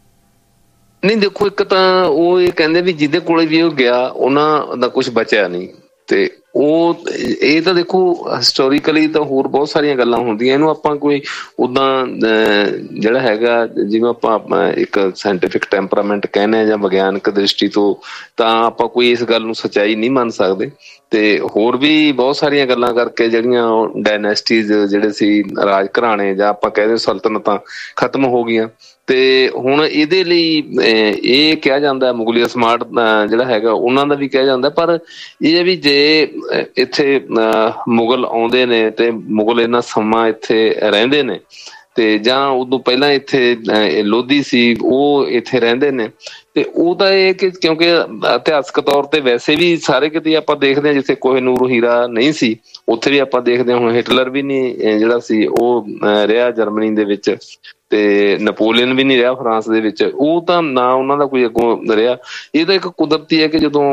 S2: ਨਹੀਂ ਦੇਖੋ, ਇੱਕ ਤਾਂ ਉਹ ਇਹ ਕਹਿੰਦੇ ਵੀ ਜਿਹਦੇ ਕੋਲੇ ਵੀ ਉਹ ਗਿਆ ਉਹਨਾਂ ਦਾ ਕੁਛ ਬਚਿਆ ਨਹੀਂ। ਤੇ ਉਹ ਇਹ ਤਾਂ ਦੇਖੋ ਹਿਸਟੋਰੀਕਲੀ ਤਾਂ ਹੋਰ ਬਹੁਤ ਸਾਰੀਆਂ ਗੱਲਾਂ ਹੁੰਦੀਆਂ, ਇਹਨੂੰ ਆਪਾਂ ਕੋਈ ਉੱਦਾਂ ਜਿਹੜਾ ਹੈਗਾ ਜਿਵੇਂ ਆਪਾਂ ਇੱਕ ਸਾਇੰਟੀਫਿਕ ਟੈਂਪਰਾਮੈਂਟ ਕਹਿੰਦੇ ਹਾਂ ਜਾਂ ਵਿਗਿਆਨਕ ਦ੍ਰਿਸ਼ਟੀ ਤੋਂ, ਤਾਂ ਆਪਾਂ ਕੋਈ ਇਸ ਗੱਲ ਨੂੰ ਸੱਚਾਈ ਨਹੀਂ ਮੰਨ ਸਕਦੇ। ਤੇ ਹੋਰ ਵੀ ਬਹੁਤ ਸਾਰੀਆਂ ਗੱਲਾਂ ਕਰਕੇ ਜਿਹੜੀਆਂ ਡਾਇਨੈਸਟੀਜ਼ ਜਿਹੜੇ ਸੀ, ਰਾਜ ਘਰਾਣੇ ਜਾਂ ਆਪਾਂ ਕਹਿ ਦਿਓ ਸਲਤਨਤਾਂ ਖਤਮ ਹੋ ਗਈਆਂ। ਤੇ ਹੁਣ ਇਹਦੇ ਲਈ ਇਹ ਕਿਹਾ ਜਾਂਦਾ, ਮੁਗਲੀਆ ਸਮਾਰਟ ਜਿਹੜਾ ਹੈਗਾ ਉਹਨਾਂ ਦਾ ਵੀ ਕਿਹਾ ਜਾਂਦਾ। ਪਰ ਇਹ ਵੀ ਜੇ ਇੱਥੇ ਮੁਗਲ ਆਉਂਦੇ ਨੇ ਤੇ ਮੁਗਲ ਇੰਨਾ ਸਮਾਂ ਇੱਥੇ ਰਹਿੰਦੇ ਨੇ, ਤੇ ਜਾਂ ਉਦੋਂ ਪਹਿਲਾਂ ਇੱਥੇ ਲੋਧੀ ਸੀ ਉਹ ਇੱਥੇ ਰਹਿੰਦੇ ਨੇ, ਤੇ ਉਹ ਤਾਂ ਇਹ ਕਿ ਕਿਉਂਕਿ ਇਤਿਹਾਸਕ ਤੌਰ ਤੇ ਵੈਸੇ ਵੀ ਸਾਰੇ ਕਿਤੇ ਆਪਾਂ ਦੇਖਦੇ ਹਾਂ ਜਿੱਥੇ ਕੋਹਿਨੂਰ ਹੀਰਾ ਨਹੀਂ ਸੀ ਉੱਥੇ ਵੀ ਆਪਾਂ ਦੇਖਦੇ ਹਾਂ। ਹੁਣ ਹਿਟਲਰ ਵੀ ਨਹੀਂ ਜਿਹੜਾ ਸੀ ਉਹ ਰਿਹਾ ਜਰਮਨੀ ਦੇ ਵਿੱਚ, ਤੇ ਨੈਪੋਲੀਅਨ ਵੀ ਨਹੀਂ ਰਿਹਾ ਫਰਾਂਸ ਦੇ ਵਿੱਚ, ਉਹ ਤਾਂ ਨਾ ਉਹਨਾਂ ਦਾ ਕੋਈ ਅੱਗੋਂ ਰਿਹਾ। ਇਹ ਤਾਂ ਇੱਕ ਕੁਦਰਤੀ ਹੈ ਕਿ ਜਦੋਂ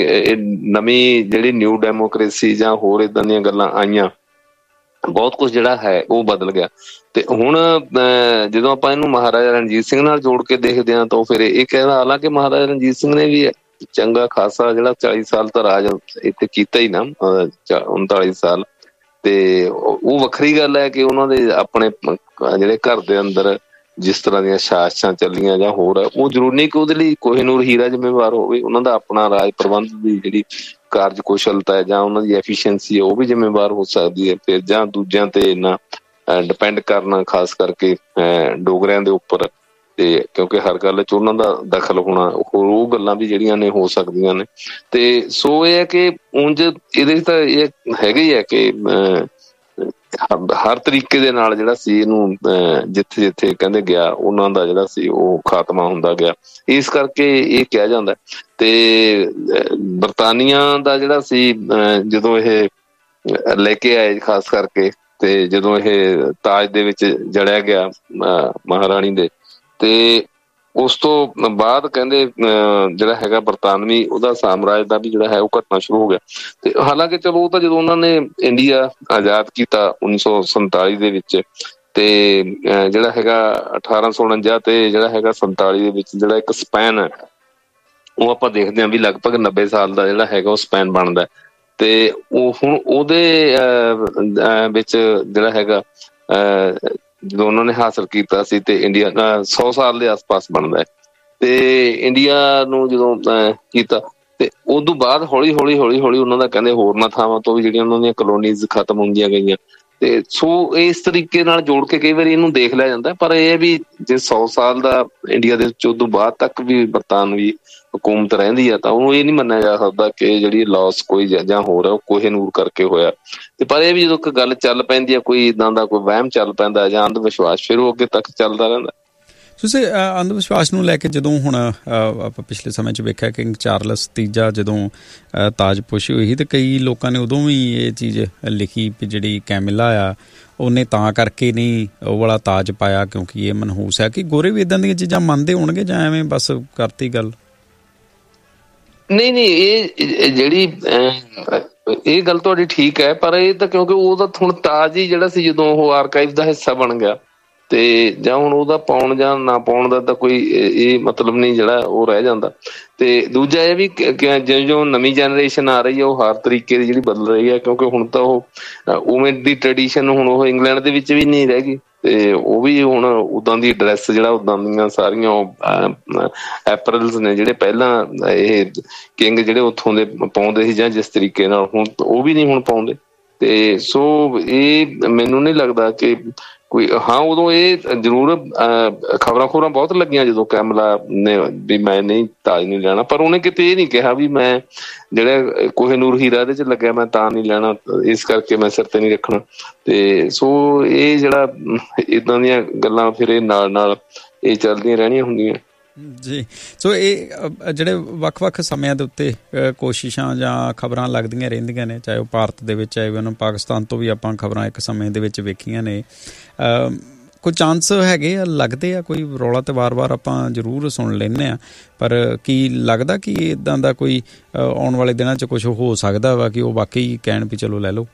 S2: ਨਵੀਂ ਜਿਹੜੀ ਨਿਊ ਡੈਮੋਕ੍ਰੇਸੀ ਜਾਂ ਹੋਰ ਏਦਾਂ ਦੀਆਂ ਗੱਲਾਂ ਆਈਆਂ, ਬਹੁਤ ਕੁਛ ਜਿਹੜਾ ਹੈ ਉਹ ਬਦਲ ਗਿਆ। ਤੇ ਹੁਣ ਜਦੋਂ ਆਪਾਂ ਇਹਨੂੰ ਮਹਾਰਾਜਾ ਰਣਜੀਤ ਸਿੰਘ ਨਾਲ ਜੋੜ ਕੇ ਦੇਖਦੇ ਹਾਂ ਤਾਂ ਫਿਰ ਇਹ ਕਹਿੰਦਾ, ਹਾਲਾਂਕਿ ਮਹਾਰਾਜਾ ਰਣਜੀਤ ਸਿੰਘ ਨੇ ਵੀ ਚੰਗਾ ਖਾਸਾ ਜਿਹੜਾ 40 ਸਾਲ ਤਾਂ ਰਾਜ ਇੱਥੇ ਕੀਤਾ ਹੀ ਨਾ, 39 ਸਾਲ। ਤੇ ਉਹ ਵੱਖਰੀ ਗੱਲ ਹੈ ਕਿ ਉਹਨਾਂ ਦੇ ਆਪਣੇ ਜਿਹੜੇ ਘਰ ਦੇ ਅੰਦਰ ਜਿਸ ਤਰ੍ਹਾਂ ਦੀਆਂ ਸਾਜ਼ਿਸ਼ਾਂ ਚੱਲੀਆਂ ਜਾਂ ਹੋਰ, ਉਹ ਜ਼ਰੂਰੀ ਨਹੀਂ ਕਿ ਉਹਦੇ ਲਈ ਕੋਹਿਨੂਰ ਹੀਰਾ ਜ਼ਿੰਮੇਵਾਰ ਹੋਵੇ। ਉਹਨਾਂ ਦਾ ਆਪਣਾ ਰਾਜ ਪ੍ਰਬੰਧ ਦੀ ਜਿਹੜੀ ਕਾਰਜ ਕੁਸ਼ਲਤਾ ਹੈ ਜਾਂ ਉਹਨਾਂ ਦੀ ਐਫੀਸ਼ੀਐਂਸੀ ਹੈ ਉਹ ਵੀ ਜ਼ਿੰਮੇਵਾਰ ਹੋ ਸਕਦੀ ਹੈ। ਫਿਰ ਜਾਂ ਦੂਜਿਆਂ ਤੇ ਇੰਨਾ ਡਿਪੈਂਡ ਕਰਨਾ, ਖਾਸ ਕਰਕੇ ਡੋਗਰਿਆਂ ਦੇ ਉੱਪਰ, ਤੇ ਕਿਉਂਕਿ ਹਰ ਗੱਲ 'ਚ ਉਹਨਾਂ ਦਾ ਦਖਲ ਹੋਣਾ, ਹੋਰ ਉਹ ਗੱਲਾਂ ਵੀ ਜਿਹੜੀਆਂ ਨੇ ਹੋ ਸਕਦੀਆਂ ਨੇ। ਤੇ ਸੋ ਇਹ ਹੈ ਕਿ ਉਂਝ ਇਹਦੇ ਤਾਂ ਇਹ ਹੈਗਾ ਹੀ ਹੈ ਕਿ ਹਰ ਤਰੀਕੇ ਦੇ ਨਾਲ ਜਿਹੜਾ ਸੀ ਇਹਨੂੰ ਜਿੱਥੇ ਜਿੱਥੇ ਕਹਿੰਦੇ ਗਿਆ ਉਹਨਾਂ ਦਾ ਜਿਹੜਾ ਸੀ ਉਹ ਖਾਤਮਾ ਹੁੰਦਾ ਗਿਆ। ਇਸ ਕਰਕੇ ਇਹ ਕਿਹਾ ਜਾਂਦਾ। ਤੇ ਬਰਤਾਨੀਆ ਦਾ ਜਿਹੜਾ ਸੀ ਜਦੋਂ ਇਹ ਲੈ ਕੇ ਆਏ ਖਾਸ ਕਰਕੇ, ਤੇ ਜਦੋਂ ਇਹ ਤਾਜ ਦੇ ਵਿੱਚ ਜੜਿਆ ਗਿਆ ਮਹਾਰਾਣੀ ਦੇ, ਤੇ ਉਸ ਤੋਂ ਬਾਅਦ ਕਹਿੰਦੇ ਜਿਹੜਾ ਹੈਗਾ ਬਰਤਾਨਵੀ ਉਹਦਾ ਸਾਮਰਾਜ ਦਾ ਵੀ ਜਿਹੜਾ ਹੈ ਉਹ ਘਟਨਾ ਸ਼ੁਰੂ ਹੋ ਗਿਆ। ਤੇ ਹਾਲਾਂਕਿ ਚਲੋ ਉਹ ਤਾਂ ਜਦੋਂ ਉਹਨਾਂ ਨੇ ਇੰਡੀਆ ਆਜ਼ਾਦ ਕੀਤਾ 1947 ਦੇ ਵਿੱਚ, ਤੇ ਜਿਹੜਾ ਹੈਗਾ 1849 ਤੇ ਜਿਹੜਾ ਹੈਗਾ 47 ਦੇ ਵਿੱਚ ਜਿਹੜਾ ਇੱਕ ਸਪੈਨ ਹੈ ਉਹ ਆਪਾਂ ਦੇਖਦੇ ਹਾਂ ਵੀ ਲਗਭਗ 90 ਸਾਲ ਦਾ ਜਿਹੜਾ ਹੈਗਾ ਉਹ ਸਪੈਨ ਬਣਦਾ। ਤੇ ਉਹ ਹੁਣ ਉਹਦੇ ਵਿੱਚ ਜਿਹੜਾ ਹੈਗਾ ਜਦੋਂ ਉਹਨਾਂ ਨੇ ਹਾਸਲ ਕੀਤਾ ਸੀ ਤੇ ਇੰਡੀਆ 100 ਸਾਲ ਦੇ ਆਸ-ਪਾਸ ਬਣਦਾ ਹੈ। ਤੇ ਇੰਡੀਆ ਨੂੰ ਜਦੋਂ ਕੀਤਾ ਤੇ ਉਦੋਂ ਬਾਅਦ ਹੌਲੀ ਹੌਲੀ ਉਹਨਾਂ ਦਾ ਕਹਿੰਦੇ ਹੋਰਨਾਂ ਥਾਵਾਂ ਤੋਂ ਵੀ ਜਿਹੜੀਆਂ ਉਹਨਾਂ ਦੀਆਂ ਕਲੋਨੀਜ਼ ਖਤਮ ਹੁੰਦੀਆਂ ਗਈਆਂ। ਤੇ ਸੋ ਇਸ ਤਰੀਕੇ ਨਾਲ ਜੋੜ ਕੇ ਕਈ ਵਾਰੀ ਇਹਨੂੰ ਦੇਖ ਲਿਆ ਜਾਂਦਾ। ਪਰ ਇਹ ਵੀ ਜੇ 100 ਸਾਲ ਦਾ ਇੰਡੀਆ ਦੇ ਵਿੱਚ ਉਦੋਂ ਬਾਅਦ ਤੱਕ ਵੀ ਬਰਤਾਨਵੀ ਹਕੂਮਤ ਰਹਿੰਦੀ ਆ ਤਾਂ ਉਹਨੂੰ ਇਹ ਨਹੀਂ ਮੰਨਿਆ ਜਾ ਸਕਦਾ ਕਿ ਜਿਹੜੀ ਲਾਸ ਕੋਈ ਜਾਂ ਹੋਰ ਉਹ ਕੋਹਿਨੂਰ ਕਰਕੇ ਹੋਇਆ। ਤੇ ਪਰ ਇਹ ਵੀ ਜਦੋਂ ਇੱਕ ਗੱਲ ਚੱਲ ਪੈਂਦੀ ਆ, ਕੋਈ ਇੱਦਾਂ ਦਾ ਕੋਈ ਵਹਿਮ ਚੱਲ ਪੈਂਦਾ ਜਾਂ ਅੰਧ ਵਿਸ਼ਵਾਸ, ਫਿਰ ਉਹ ਅੱਗੇ ਤੱਕ ਚੱਲਦਾ ਰਹਿੰਦਾ।
S1: ਤੁਸੀਂ ਅੰਧ ਵਿਸ਼ਵਾਸ ਨੂੰ ਲੈ ਕੇ ਜਦੋਂ ਹੁਣ ਆਪਾਂ ਪਿਛਲੇ ਸਮੇਂ 'ਚ ਵੇਖਿਆ ਕਿੰਗ ਚਾਰਲਸ ਤੀਜਾ ਜਦੋਂ ਤਾਜਪੋਸ਼ੀ ਹੋਈ ਸੀ, ਤੇ ਕਈ ਲੋਕਾਂ ਨੇ ਉਦੋਂ ਵੀ ਇਹ ਚੀਜ਼ ਲਿਖੀ ਵੀ ਜਿਹੜੀ ਕੈਮਿਲਾ ਆ ਉਹਨੇ ਤਾਂ ਕਰਕੇ ਨਹੀਂ ਉਹ ਵਾਲਾ ਤਾਜ ਪਾਇਆ ਕਿਉਂਕਿ ਇਹ ਮਨਹੂਸ ਹੈ। ਕਿ ਗੋਰੇ ਵੀ ਇੱਦਾਂ ਦੀਆਂ ਚੀਜ਼ਾਂ ਮੰਨਦੇ ਹੋਣਗੇ ਜਾਂ ਐਵੇਂ ਬਸ ਕਰਤੀ ਗੱਲ?
S2: ਨਹੀਂ, ਇਹ ਜਿਹੜੀ ਇਹ ਗੱਲ ਤੁਹਾਡੀ ਠੀਕ ਹੈ, ਪਰ ਇਹ ਤਾਂ ਕਿਉਂਕਿ ਉਹਦਾ ਹੁਣ ਤਾਜ ਹੀ ਜਿਹੜਾ ਸੀ ਜਦੋਂ ਉਹ ਆਰਕਾਈਵ ਦਾ ਹਿੱਸਾ ਬਣ ਗਿਆ, ਤੇ ਜਾਂ ਹੁਣ ਉਹਦਾ ਪਾਉਣ ਜਾਂ ਨਾ ਪਾਉਣ ਦਾ ਤਾਂ ਕੋਈ ਇਹ ਮਤਲਬ ਨਹੀਂ, ਜਿਹੜਾ ਉਹ ਰਹਿ ਜਾਂਦਾ। ਤੇ ਦੂਜਾ ਇਹ ਵੀ ਜਿਉਂ ਨਵੀਂ ਜਨਰੇਸ਼ਨ ਆ ਰਹੀ ਹੈ ਉਹ ਹਰ ਤਰੀਕੇ ਦੀ ਜਿਹੜੀ ਬਦਲ ਰਹੀ ਹੈ, ਕਿਉਂਕਿ ਹੁਣ ਤਾਂ ਉਹ ਉਵੇਂ ਦੀ ਟ੍ਰੈਡੀਸ਼ਨ ਹੁਣ ਉਹ ਇੰਗਲੈਂਡ ਦੇ ਵਿੱਚ ਵੀ ਨਹੀਂ ਰਹਿ ਗਈ। ਤੇ ਉਹ ਵੀ ਹੁਣ ਉੱਦਾਂ ਦੀ ਡਰੈਸ ਜਿਹੜਾ ਉੱਦਾਂ ਦੀਆਂ ਸਾਰੀਆਂ ਐਪਰਲਸ ਨੇ ਜਿਹੜੇ ਪਹਿਲਾਂ ਇਹ ਕਿੰਗ ਜਿਹੜੇ ਉੱਥੋਂ ਦੇ ਪਾਉਂਦੇ ਸੀ ਜਾਂ ਜਿਸ ਤਰੀਕੇ ਨਾਲ, ਹੁਣ ਉਹ ਵੀ ਨਹੀਂ ਹੁਣ ਪਾਉਂਦੇ। ਤੇ ਸੋ ਇਹ ਮੈਨੂੰ ਨਹੀਂ ਲੱਗਦਾ ਕਿ ਕੋਈ, ਹਾਂ ਉਦੋਂ ਇਹ ਜ਼ਰੂਰ ਖਬਰਾਂ ਬਹੁਤ ਲੱਗੀਆਂ ਜਦੋਂ ਕੈਮਲਾ ਨੇ ਵੀ ਮੈਂ ਨਹੀਂ ਤਾਜ ਨਹੀਂ ਲੈਣਾ, ਪਰ ਉਹਨੇ ਕਿਤੇ ਇਹ ਨਹੀਂ ਕਿਹਾ ਵੀ ਮੈਂ ਜਿਹੜਾ ਕੋਹਿਨੂਰ ਹੀਰਾ ਇਹਦੇ 'ਚ ਲੱਗਿਆ ਮੈਂ ਤਾਂ ਨਹੀਂ ਲੈਣਾ, ਇਸ ਕਰਕੇ ਮੈਂ ਸਿਰ ਤੇ ਨਹੀਂ ਰੱਖਣਾ। ਤੇ ਸੋ ਇਹ ਜਿਹੜਾ ਇੱਦਾਂ ਦੀਆਂ ਗੱਲਾਂ ਫਿਰ ਇਹ ਨਾਲ ਇਹ ਚੱਲਦੀਆਂ ਰਹਿਣੀਆਂ ਹੁੰਦੀਆਂ
S1: ਜੀ। ਸੋ ਇਹ ਜਿਹੜੇ ਵੱਖ-ਵੱਖ ਸਮਿਆਂ ਦੇ ਉੱਤੇ ਕੋਸ਼ਿਸ਼ਾਂ ਜਾਂ ਖਬਰਾਂ ਲੱਗਦੀਆਂ ਰਹਿੰਦੀਆਂ ਨੇ, ਚਾਹੇ ਉਹ ਭਾਰਤ ਦੇ ਵਿੱਚ ਆਏ ਹੋਣ, ਪਾਕਿਸਤਾਨ ਤੋਂ ਵੀ ਆਪਾਂ ਖਬਰਾਂ ਇੱਕ ਸਮੇਂ ਦੇ ਵਿੱਚ ਵੇਖੀਆਂ ਨੇ। ਕੋਈ ਚਾਂਸ ਹੈਗੇ ਆ, ਲੱਗਦੇ ਆ ਕੋਈ ਰੌਲਾ ਤਾਂ ਵਾਰ-ਵਾਰ ਆਪਾਂ ਜ਼ਰੂਰ ਸੁਣ ਲੈਂਦੇ ਹਾਂ, ਪਰ ਕੀ ਲੱਗਦਾ ਕਿ ਇੱਦਾਂ ਦਾ ਕੋਈ ਆਉਣ ਵਾਲੇ ਦਿਨਾਂ 'ਚ ਕੁਛ ਹੋ ਸਕਦਾ ਵਾ ਕਿ ਉਹ ਵਾਕਈ ਕਹਿਣ ਵੀ ਚਲੋ ਲੈ ਲਓ?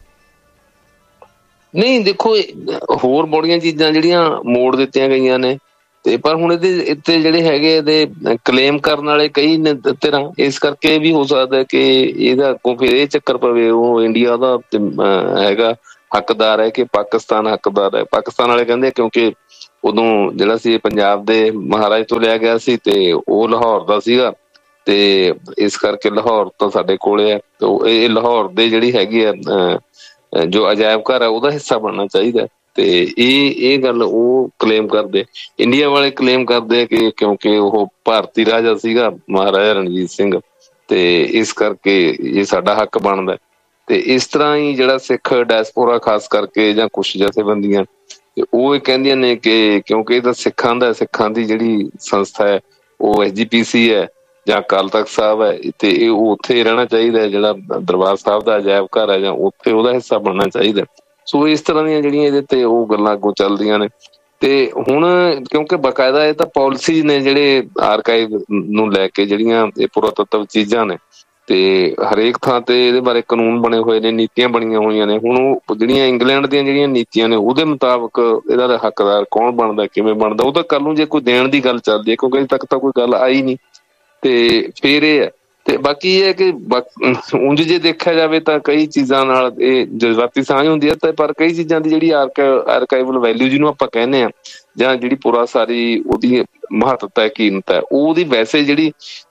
S2: ਨਹੀਂ, ਦੇਖੋ ਹੋਰ ਬੜੀਆਂ ਚੀਜ਼ਾਂ ਜਿਹੜੀਆਂ ਮੋੜ ਦਿੱਤੀਆਂ ਗਈਆਂ ਨੇ, ਤੇ ਪਰ ਹੁਣ ਇਹਦੇ ਇੱਥੇ ਜਿਹੜੇ ਹੈਗੇ ਇਹਦੇ ਕਲੇਮ ਕਰਨ ਵਾਲੇ ਕਈ ਨੇ ਧਿਰਾਂ, ਇਸ ਕਰਕੇ ਵੀ ਹੋ ਸਕਦਾ ਕਿ ਇਹਦਾ ਅੱਗੋਂ ਫਿਰ ਇਹ ਚੱਕਰ ਪਵੇ ਉਹ ਇੰਡੀਆ ਦਾ ਹੈਗਾ ਹੱਕਦਾਰ ਹੈ ਕਿ ਪਾਕਿਸਤਾਨ ਹੱਕਦਾਰ ਹੈ। ਪਾਕਿਸਤਾਨ ਵਾਲੇ ਕਹਿੰਦੇ ਕਿਉਂਕਿ ਉਦੋਂ ਜਿਹੜਾ ਸੀ ਪੰਜਾਬ ਦੇ ਮਹਾਰਾਜ ਤੋਂ ਲਿਆ ਗਿਆ ਸੀ ਤੇ ਉਹ ਲਾਹੌਰ ਦਾ ਸੀਗਾ, ਤੇ ਇਸ ਕਰਕੇ ਲਾਹੌਰ ਤਾਂ ਸਾਡੇ ਕੋਲੇ ਹੈ, ਤੇ ਇਹ ਲਾਹੌਰ ਦੇ ਜਿਹੜੀ ਹੈਗੀ ਆ ਜੋ ਅਜਾਇਬ ਘਰ ਹੈ ਉਹਦਾ ਹਿੱਸਾ ਬਣਨਾ ਚਾਹੀਦਾ। ਤੇ ਇਹ ਗੱਲ ਉਹ ਕਲੇਮ ਕਰਦੇ, ਇੰਡੀਆ ਵਾਲੇ ਕਲੇਮ ਕਰਦੇ ਕਿ ਕਿਉਂਕਿ ਉਹ ਭਾਰਤੀ ਰਾਜਾ ਸੀਗਾ ਮਹਾਰਾਜਾ ਰਣਜੀਤ ਸਿੰਘ, ਤੇ ਇਸ ਕਰਕੇ ਇਹ ਸਾਡਾ ਹੱਕ ਬਣਦਾ। ਤੇ ਇਸ ਤਰ੍ਹਾਂ ਹੀ ਜਿਹੜਾ ਸਿੱਖ ਡਾਇਸਪੋਰਾ ਖਾਸ ਕਰਕੇ ਜਾਂ ਕੁਛ ਜਥੇਬੰਦੀਆਂ ਤੇ ਉਹ ਇਹ ਕਹਿੰਦੀਆਂ ਨੇ ਕਿ ਕਿਉਂਕਿ ਇਹ ਤਾਂ ਸਿੱਖਾਂ ਦੀ ਜਿਹੜੀ ਸੰਸਥਾ ਹੈ ਉਹ SGPC ਹੈ ਜਾਂ ਅਕਾਲ ਤਖ਼ਤ ਸਾਹਿਬ ਹੈ, ਤੇ ਇਹ ਉੱਥੇ ਰਹਿਣਾ ਚਾਹੀਦਾ, ਜਿਹੜਾ ਦਰਬਾਰ ਸਾਹਿਬ ਦਾ ਅਜਾਇਬ ਘਰ ਹੈ ਜਾਂ ਉੱਥੇ ਉਹਦਾ ਹਿੱਸਾ ਬਣਨਾ ਚਾਹੀਦਾ। ਸੋ ਇਸ ਤਰ੍ਹਾਂ ਦੀਆਂ ਜਿਹੜੀਆਂ ਇਹਦੇ ਤੇ ਉਹ ਗੱਲਾਂ ਅੱਗੋਂ ਚੱਲਦੀਆਂ ਨੇ। ਤੇ ਹੁਣ ਕਿਉਂਕਿ ਬਾਕਾਇਦਾ ਇਹ ਤਾਂ ਪਾਲਿਸੀਜ਼ ਨੇ ਜਿਹੜੇ ਆਰਕਾਈਵ ਨੂੰ ਲੈ ਕੇ ਜਿਹੜੀਆਂ ਇਹ ਪੁਰਾਤੱਤਵ ਚੀਜ਼ਾਂ ਨੇ, ਤੇ ਹਰੇਕ ਥਾਂ ਤੇ ਇਹਦੇ ਬਾਰੇ ਕਾਨੂੰਨ ਬਣੇ ਹੋਏ ਨੇ, ਨੀਤੀਆਂ ਬਣੀਆਂ ਹੋਈਆਂ ਨੇ। ਹੁਣ ਉਹ ਜਿਹੜੀਆਂ ਇੰਗਲੈਂਡ ਦੀਆਂ ਜਿਹੜੀਆਂ ਨੀਤੀਆਂ ਨੇ ਉਹਦੇ ਮੁਤਾਬਕ ਇਹਦਾ ਦਾ ਹੱਕਦਾਰ ਕੌਣ ਬਣਦਾ, ਕਿਵੇਂ ਬਣਦਾ, ਉਹ ਤਾਂ ਕੱਲ ਨੂੰ ਜੇ ਕੋਈ ਦੇਣ ਦੀ ਗੱਲ ਚੱਲਦੀ ਹੈ, ਕਿਉਂਕਿ ਅਜੇ ਤੱਕ ਤਾਂ ਕੋਈ ਗੱਲ ਆਈ ਨਹੀਂ, ਤੇ ਫਿਰ ਇਹ ਹੈ। ਤੇ ਬਾਕੀ ਇਹ ਹੈ ਕਿ ਉਂਝ ਜੇ ਦੇਖਿਆ ਜਾਵੇ ਤਾਂ ਕਈ ਚੀਜ਼ਾਂ ਨਾਲ ਇਹ ਜਜ਼ਬਾਤੀ ਸਾਂਝ ਹੁੰਦੀ ਹੈ, ਤੇ ਪਰ ਕਈ ਚੀਜ਼ਾਂ ਦੀ ਜਿਹੜੀ ਆਰਕਾਈਵਲ ਵੈਲਿਊ ਜਿਹਨੂੰ ਆਪਾਂ ਕਹਿੰਦੇ ਹਾਂ, ਜਾਂ ਜਿਹੜੀ ਪੂਰਾ ਸਾਰੀ ਉਹਦੀ ਮਹੱਤਤਾ ਹੈ, ਕੀਮਤ ਹੈ, ਉਹਦੀ ਵੈਸੇ ਜਿਹੜੀ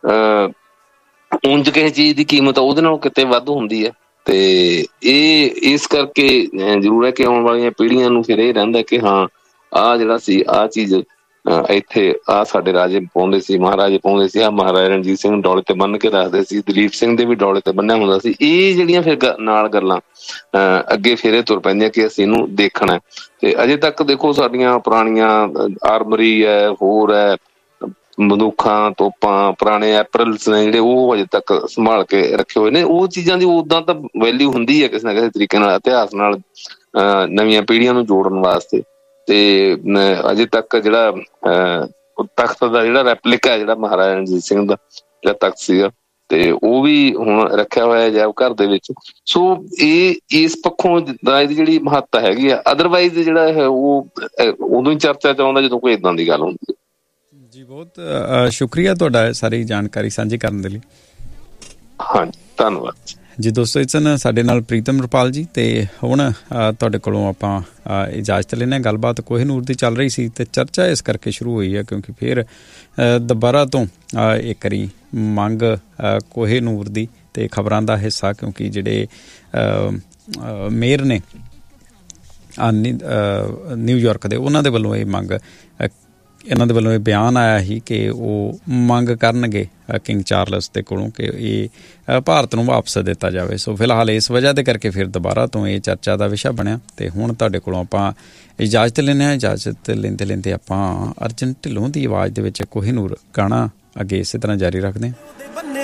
S2: ਉਂਝ ਕਿਸੇ ਚੀਜ਼ ਦੀ ਕੀਮਤ ਆ ਉਹਦੇ ਨਾਲੋਂ ਕਿਤੇ ਵੱਧ ਹੁੰਦੀ ਹੈ। ਤੇ ਇਹ ਇਸ ਕਰਕੇ ਜ਼ਰੂਰ ਹੈ ਕਿ ਆਉਣ ਵਾਲੀਆਂ ਪੀੜ੍ਹੀਆਂ ਨੂੰ ਫਿਰ ਇਹ ਰਹਿੰਦਾ ਕਿ ਹਾਂ ਆਹ ਜਿਹੜਾ ਸੀ ਆਹ ਚੀਜ਼ ਇੱਥੇ ਆਹ ਸਾਡੇ ਰਾਜੇ ਪਾਉਂਦੇ ਸੀ, ਮਹਾਰਾਜੇ ਪਾਉਂਦੇ ਸੀ, ਆਹ ਮਹਾਰਾਜਾ ਰਣਜੀਤ ਸਿੰਘ ਨੂੰ ਡੋਲੇ ਤੇ ਬੰਨ ਕੇ ਰੱਖਦੇ ਸੀ, ਦਲੀਪ ਸਿੰਘ ਦੇ ਵੀ ਡੋਲੇ ਤੇ ਬੰਨਿਆ ਹੁੰਦਾ ਸੀ। ਇਹ ਜਿਹੜੀਆਂ ਫਿਰ ਨਾਲ ਗੱਲਾਂ ਅੱਗੇ ਫੇਰੇ ਤੁਰ ਪੈਂਦੀਆਂ ਕਿ ਅਸੀਂ ਇਹਨੂੰ ਦੇਖਣਾ। ਤੇ ਅਜੇ ਤੱਕ ਦੇਖੋ ਸਾਡੀਆਂ ਪੁਰਾਣੀਆਂ ਆਰਮਰੀ ਹੈ, ਹੋਰ ਹੈ, ਬੰਦੂਕਾਂ, ਤੋਪਾਂ, ਪੁਰਾਣੇ ਐਪਰਲਸ ਨੇ ਜਿਹੜੇ ਉਹ ਅਜੇ ਤੱਕ ਸੰਭਾਲ ਕੇ ਰੱਖੇ ਹੋਏ ਨੇ। ਉਹ ਚੀਜ਼ਾਂ ਦੀ ਉਦਾਂ ਤਾਂ ਵੈਲਿਊ ਹੁੰਦੀ ਹੈ ਕਿਸੇ ਨਾ ਕਿਸੇ ਤਰੀਕੇ ਨਾਲ ਇਤਿਹਾਸ ਨਾਲ ਨਵੀਆਂ ਪੀੜ੍ਹੀਆਂ ਨੂੰ ਜੋੜਨ ਵਾਸਤੇ। ਤੇ ਅਜੇ ਤੱਕ ਜਿਹੜਾ ਤਖਤ ਦਾ ਜਿਹੜਾ ਰੈਪਲੀਕਾ ਜਿਹੜਾ ਮਹਾਰਾਜਾ ਰਣਜੀਤ ਸਿੰਘ ਦਾ ਜਿਹੜਾ ਤਖਤ ਸੀਗਾ, ਤੇ ਉਹ ਵੀ ਹੁਣ ਰੱਖਿਆ ਹੋਇਆ ਅਜਾਇਬ ਘਰ ਦੇ ਵਿੱਚ। ਸੋ ਇਹ ਇਸ ਪੱਖੋਂ ਇਹਦੀ ਜਿਹੜੀ ਮਹੱਤਤਾ ਹੈਗੀ ਆ। ਅਦਰਵਾਈਜ਼ ਜਿਹੜਾ ਹੈ ਉਹ ਉਦੋਂ ਹੀ ਚਰਚਾ 'ਚ ਆਉਂਦਾ ਜਦੋਂ ਕੋਈ ਏਦਾਂ ਦੀ ਗੱਲ ਹੁੰਦੀ ਹੈ।
S1: ਜੀ ਬਹੁਤ ਸ਼ੁਕਰੀਆ ਤੁਹਾਡਾ ਸਾਰੀ ਜਾਣਕਾਰੀ ਸਾਂਝੀ ਕਰਨ ਦੇ ਲਈ।
S2: ਹਾਂਜੀ, ਧੰਨਵਾਦ
S1: ਜੀ। ਦੋਸਤੋ, ਇਸ ਸਨ ਸਾਡੇ ਨਾਲ ਪ੍ਰੀਤਮ ਰੁਪਾਲ ਜੀ। ਤੇ ਹੁਣ ਤੁਹਾਡੇ ਕੋਲੋਂ ਆਪਾਂ ਇਜਾਜ਼ਤ ਲੈਂਦੇ ਹਾਂ। ਗੱਲਬਾਤ ਕੋਹਿਨੂਰ ਦੀ ਚੱਲ ਰਹੀ ਸੀ ਤੇ ਚਰਚਾ ਇਸ ਕਰਕੇ ਸ਼ੁਰੂ ਹੋਈ ਹੈ ਕਿਉਂਕਿ ਫਿਰ ਦੁਬਾਰਾ ਤੋਂ ਇੱਕ ਵਾਰੀ ਮੰਗ ਕੋਹਿਨੂਰ ਦੀ ਤੇ ਖਬਰਾਂ ਦਾ ਹਿੱਸਾ, ਕਿਉਂਕਿ ਜਿਹੜੇ ਮੇਅਰ ਨੇ ਨਿਊਯਾਰਕ ਦੇ, ਉਹਨਾਂ ਦੇ ਵੱਲੋਂ ਇਹ ਮੰਗ, ਇਹਨਾਂ ਦੇ ਵੱਲੋਂ ਇਹ ਬਿਆਨ ਆਇਆ ਸੀ ਕਿ ਉਹ ਮੰਗ ਕਰਨਗੇ ਕਿੰਗ ਚਾਰਲਸ ਦੇ ਕੋਲੋਂ ਕਿ ਇਹ ਭਾਰਤ ਨੂੰ ਵਾਪਸ ਦਿੱਤਾ ਜਾਵੇ। ਸੋ ਫਿਲਹਾਲ ਇਸ ਵਜ੍ਹਾ ਦੇ ਕਰਕੇ ਫਿਰ ਦੁਬਾਰਾ ਤੋਂ ਇਹ ਚਰਚਾ ਦਾ ਵਿਸ਼ਾ ਬਣਿਆ। ਤੇ ਹੁਣ ਤੁਹਾਡੇ ਕੋਲੋਂ ਆਪਾਂ ਇਜਾਜ਼ਤ ਲੈਂਦੇ ਹਾਂ। ਇਜਾਜ਼ਤ ਲੈਂਦੇ ਆਪਾਂ ਅਰਜਨ ਢਿੱਲੋਂ ਦੀ ਆਵਾਜ਼ ਦੇ ਵਿੱਚ ਕੋਹਿਨੂਰ ਗਾਣਾ ਅੱਗੇ ਇਸੇ ਤਰ੍ਹਾਂ ਜਾਰੀ ਰੱਖਦੇ ਹਾਂ।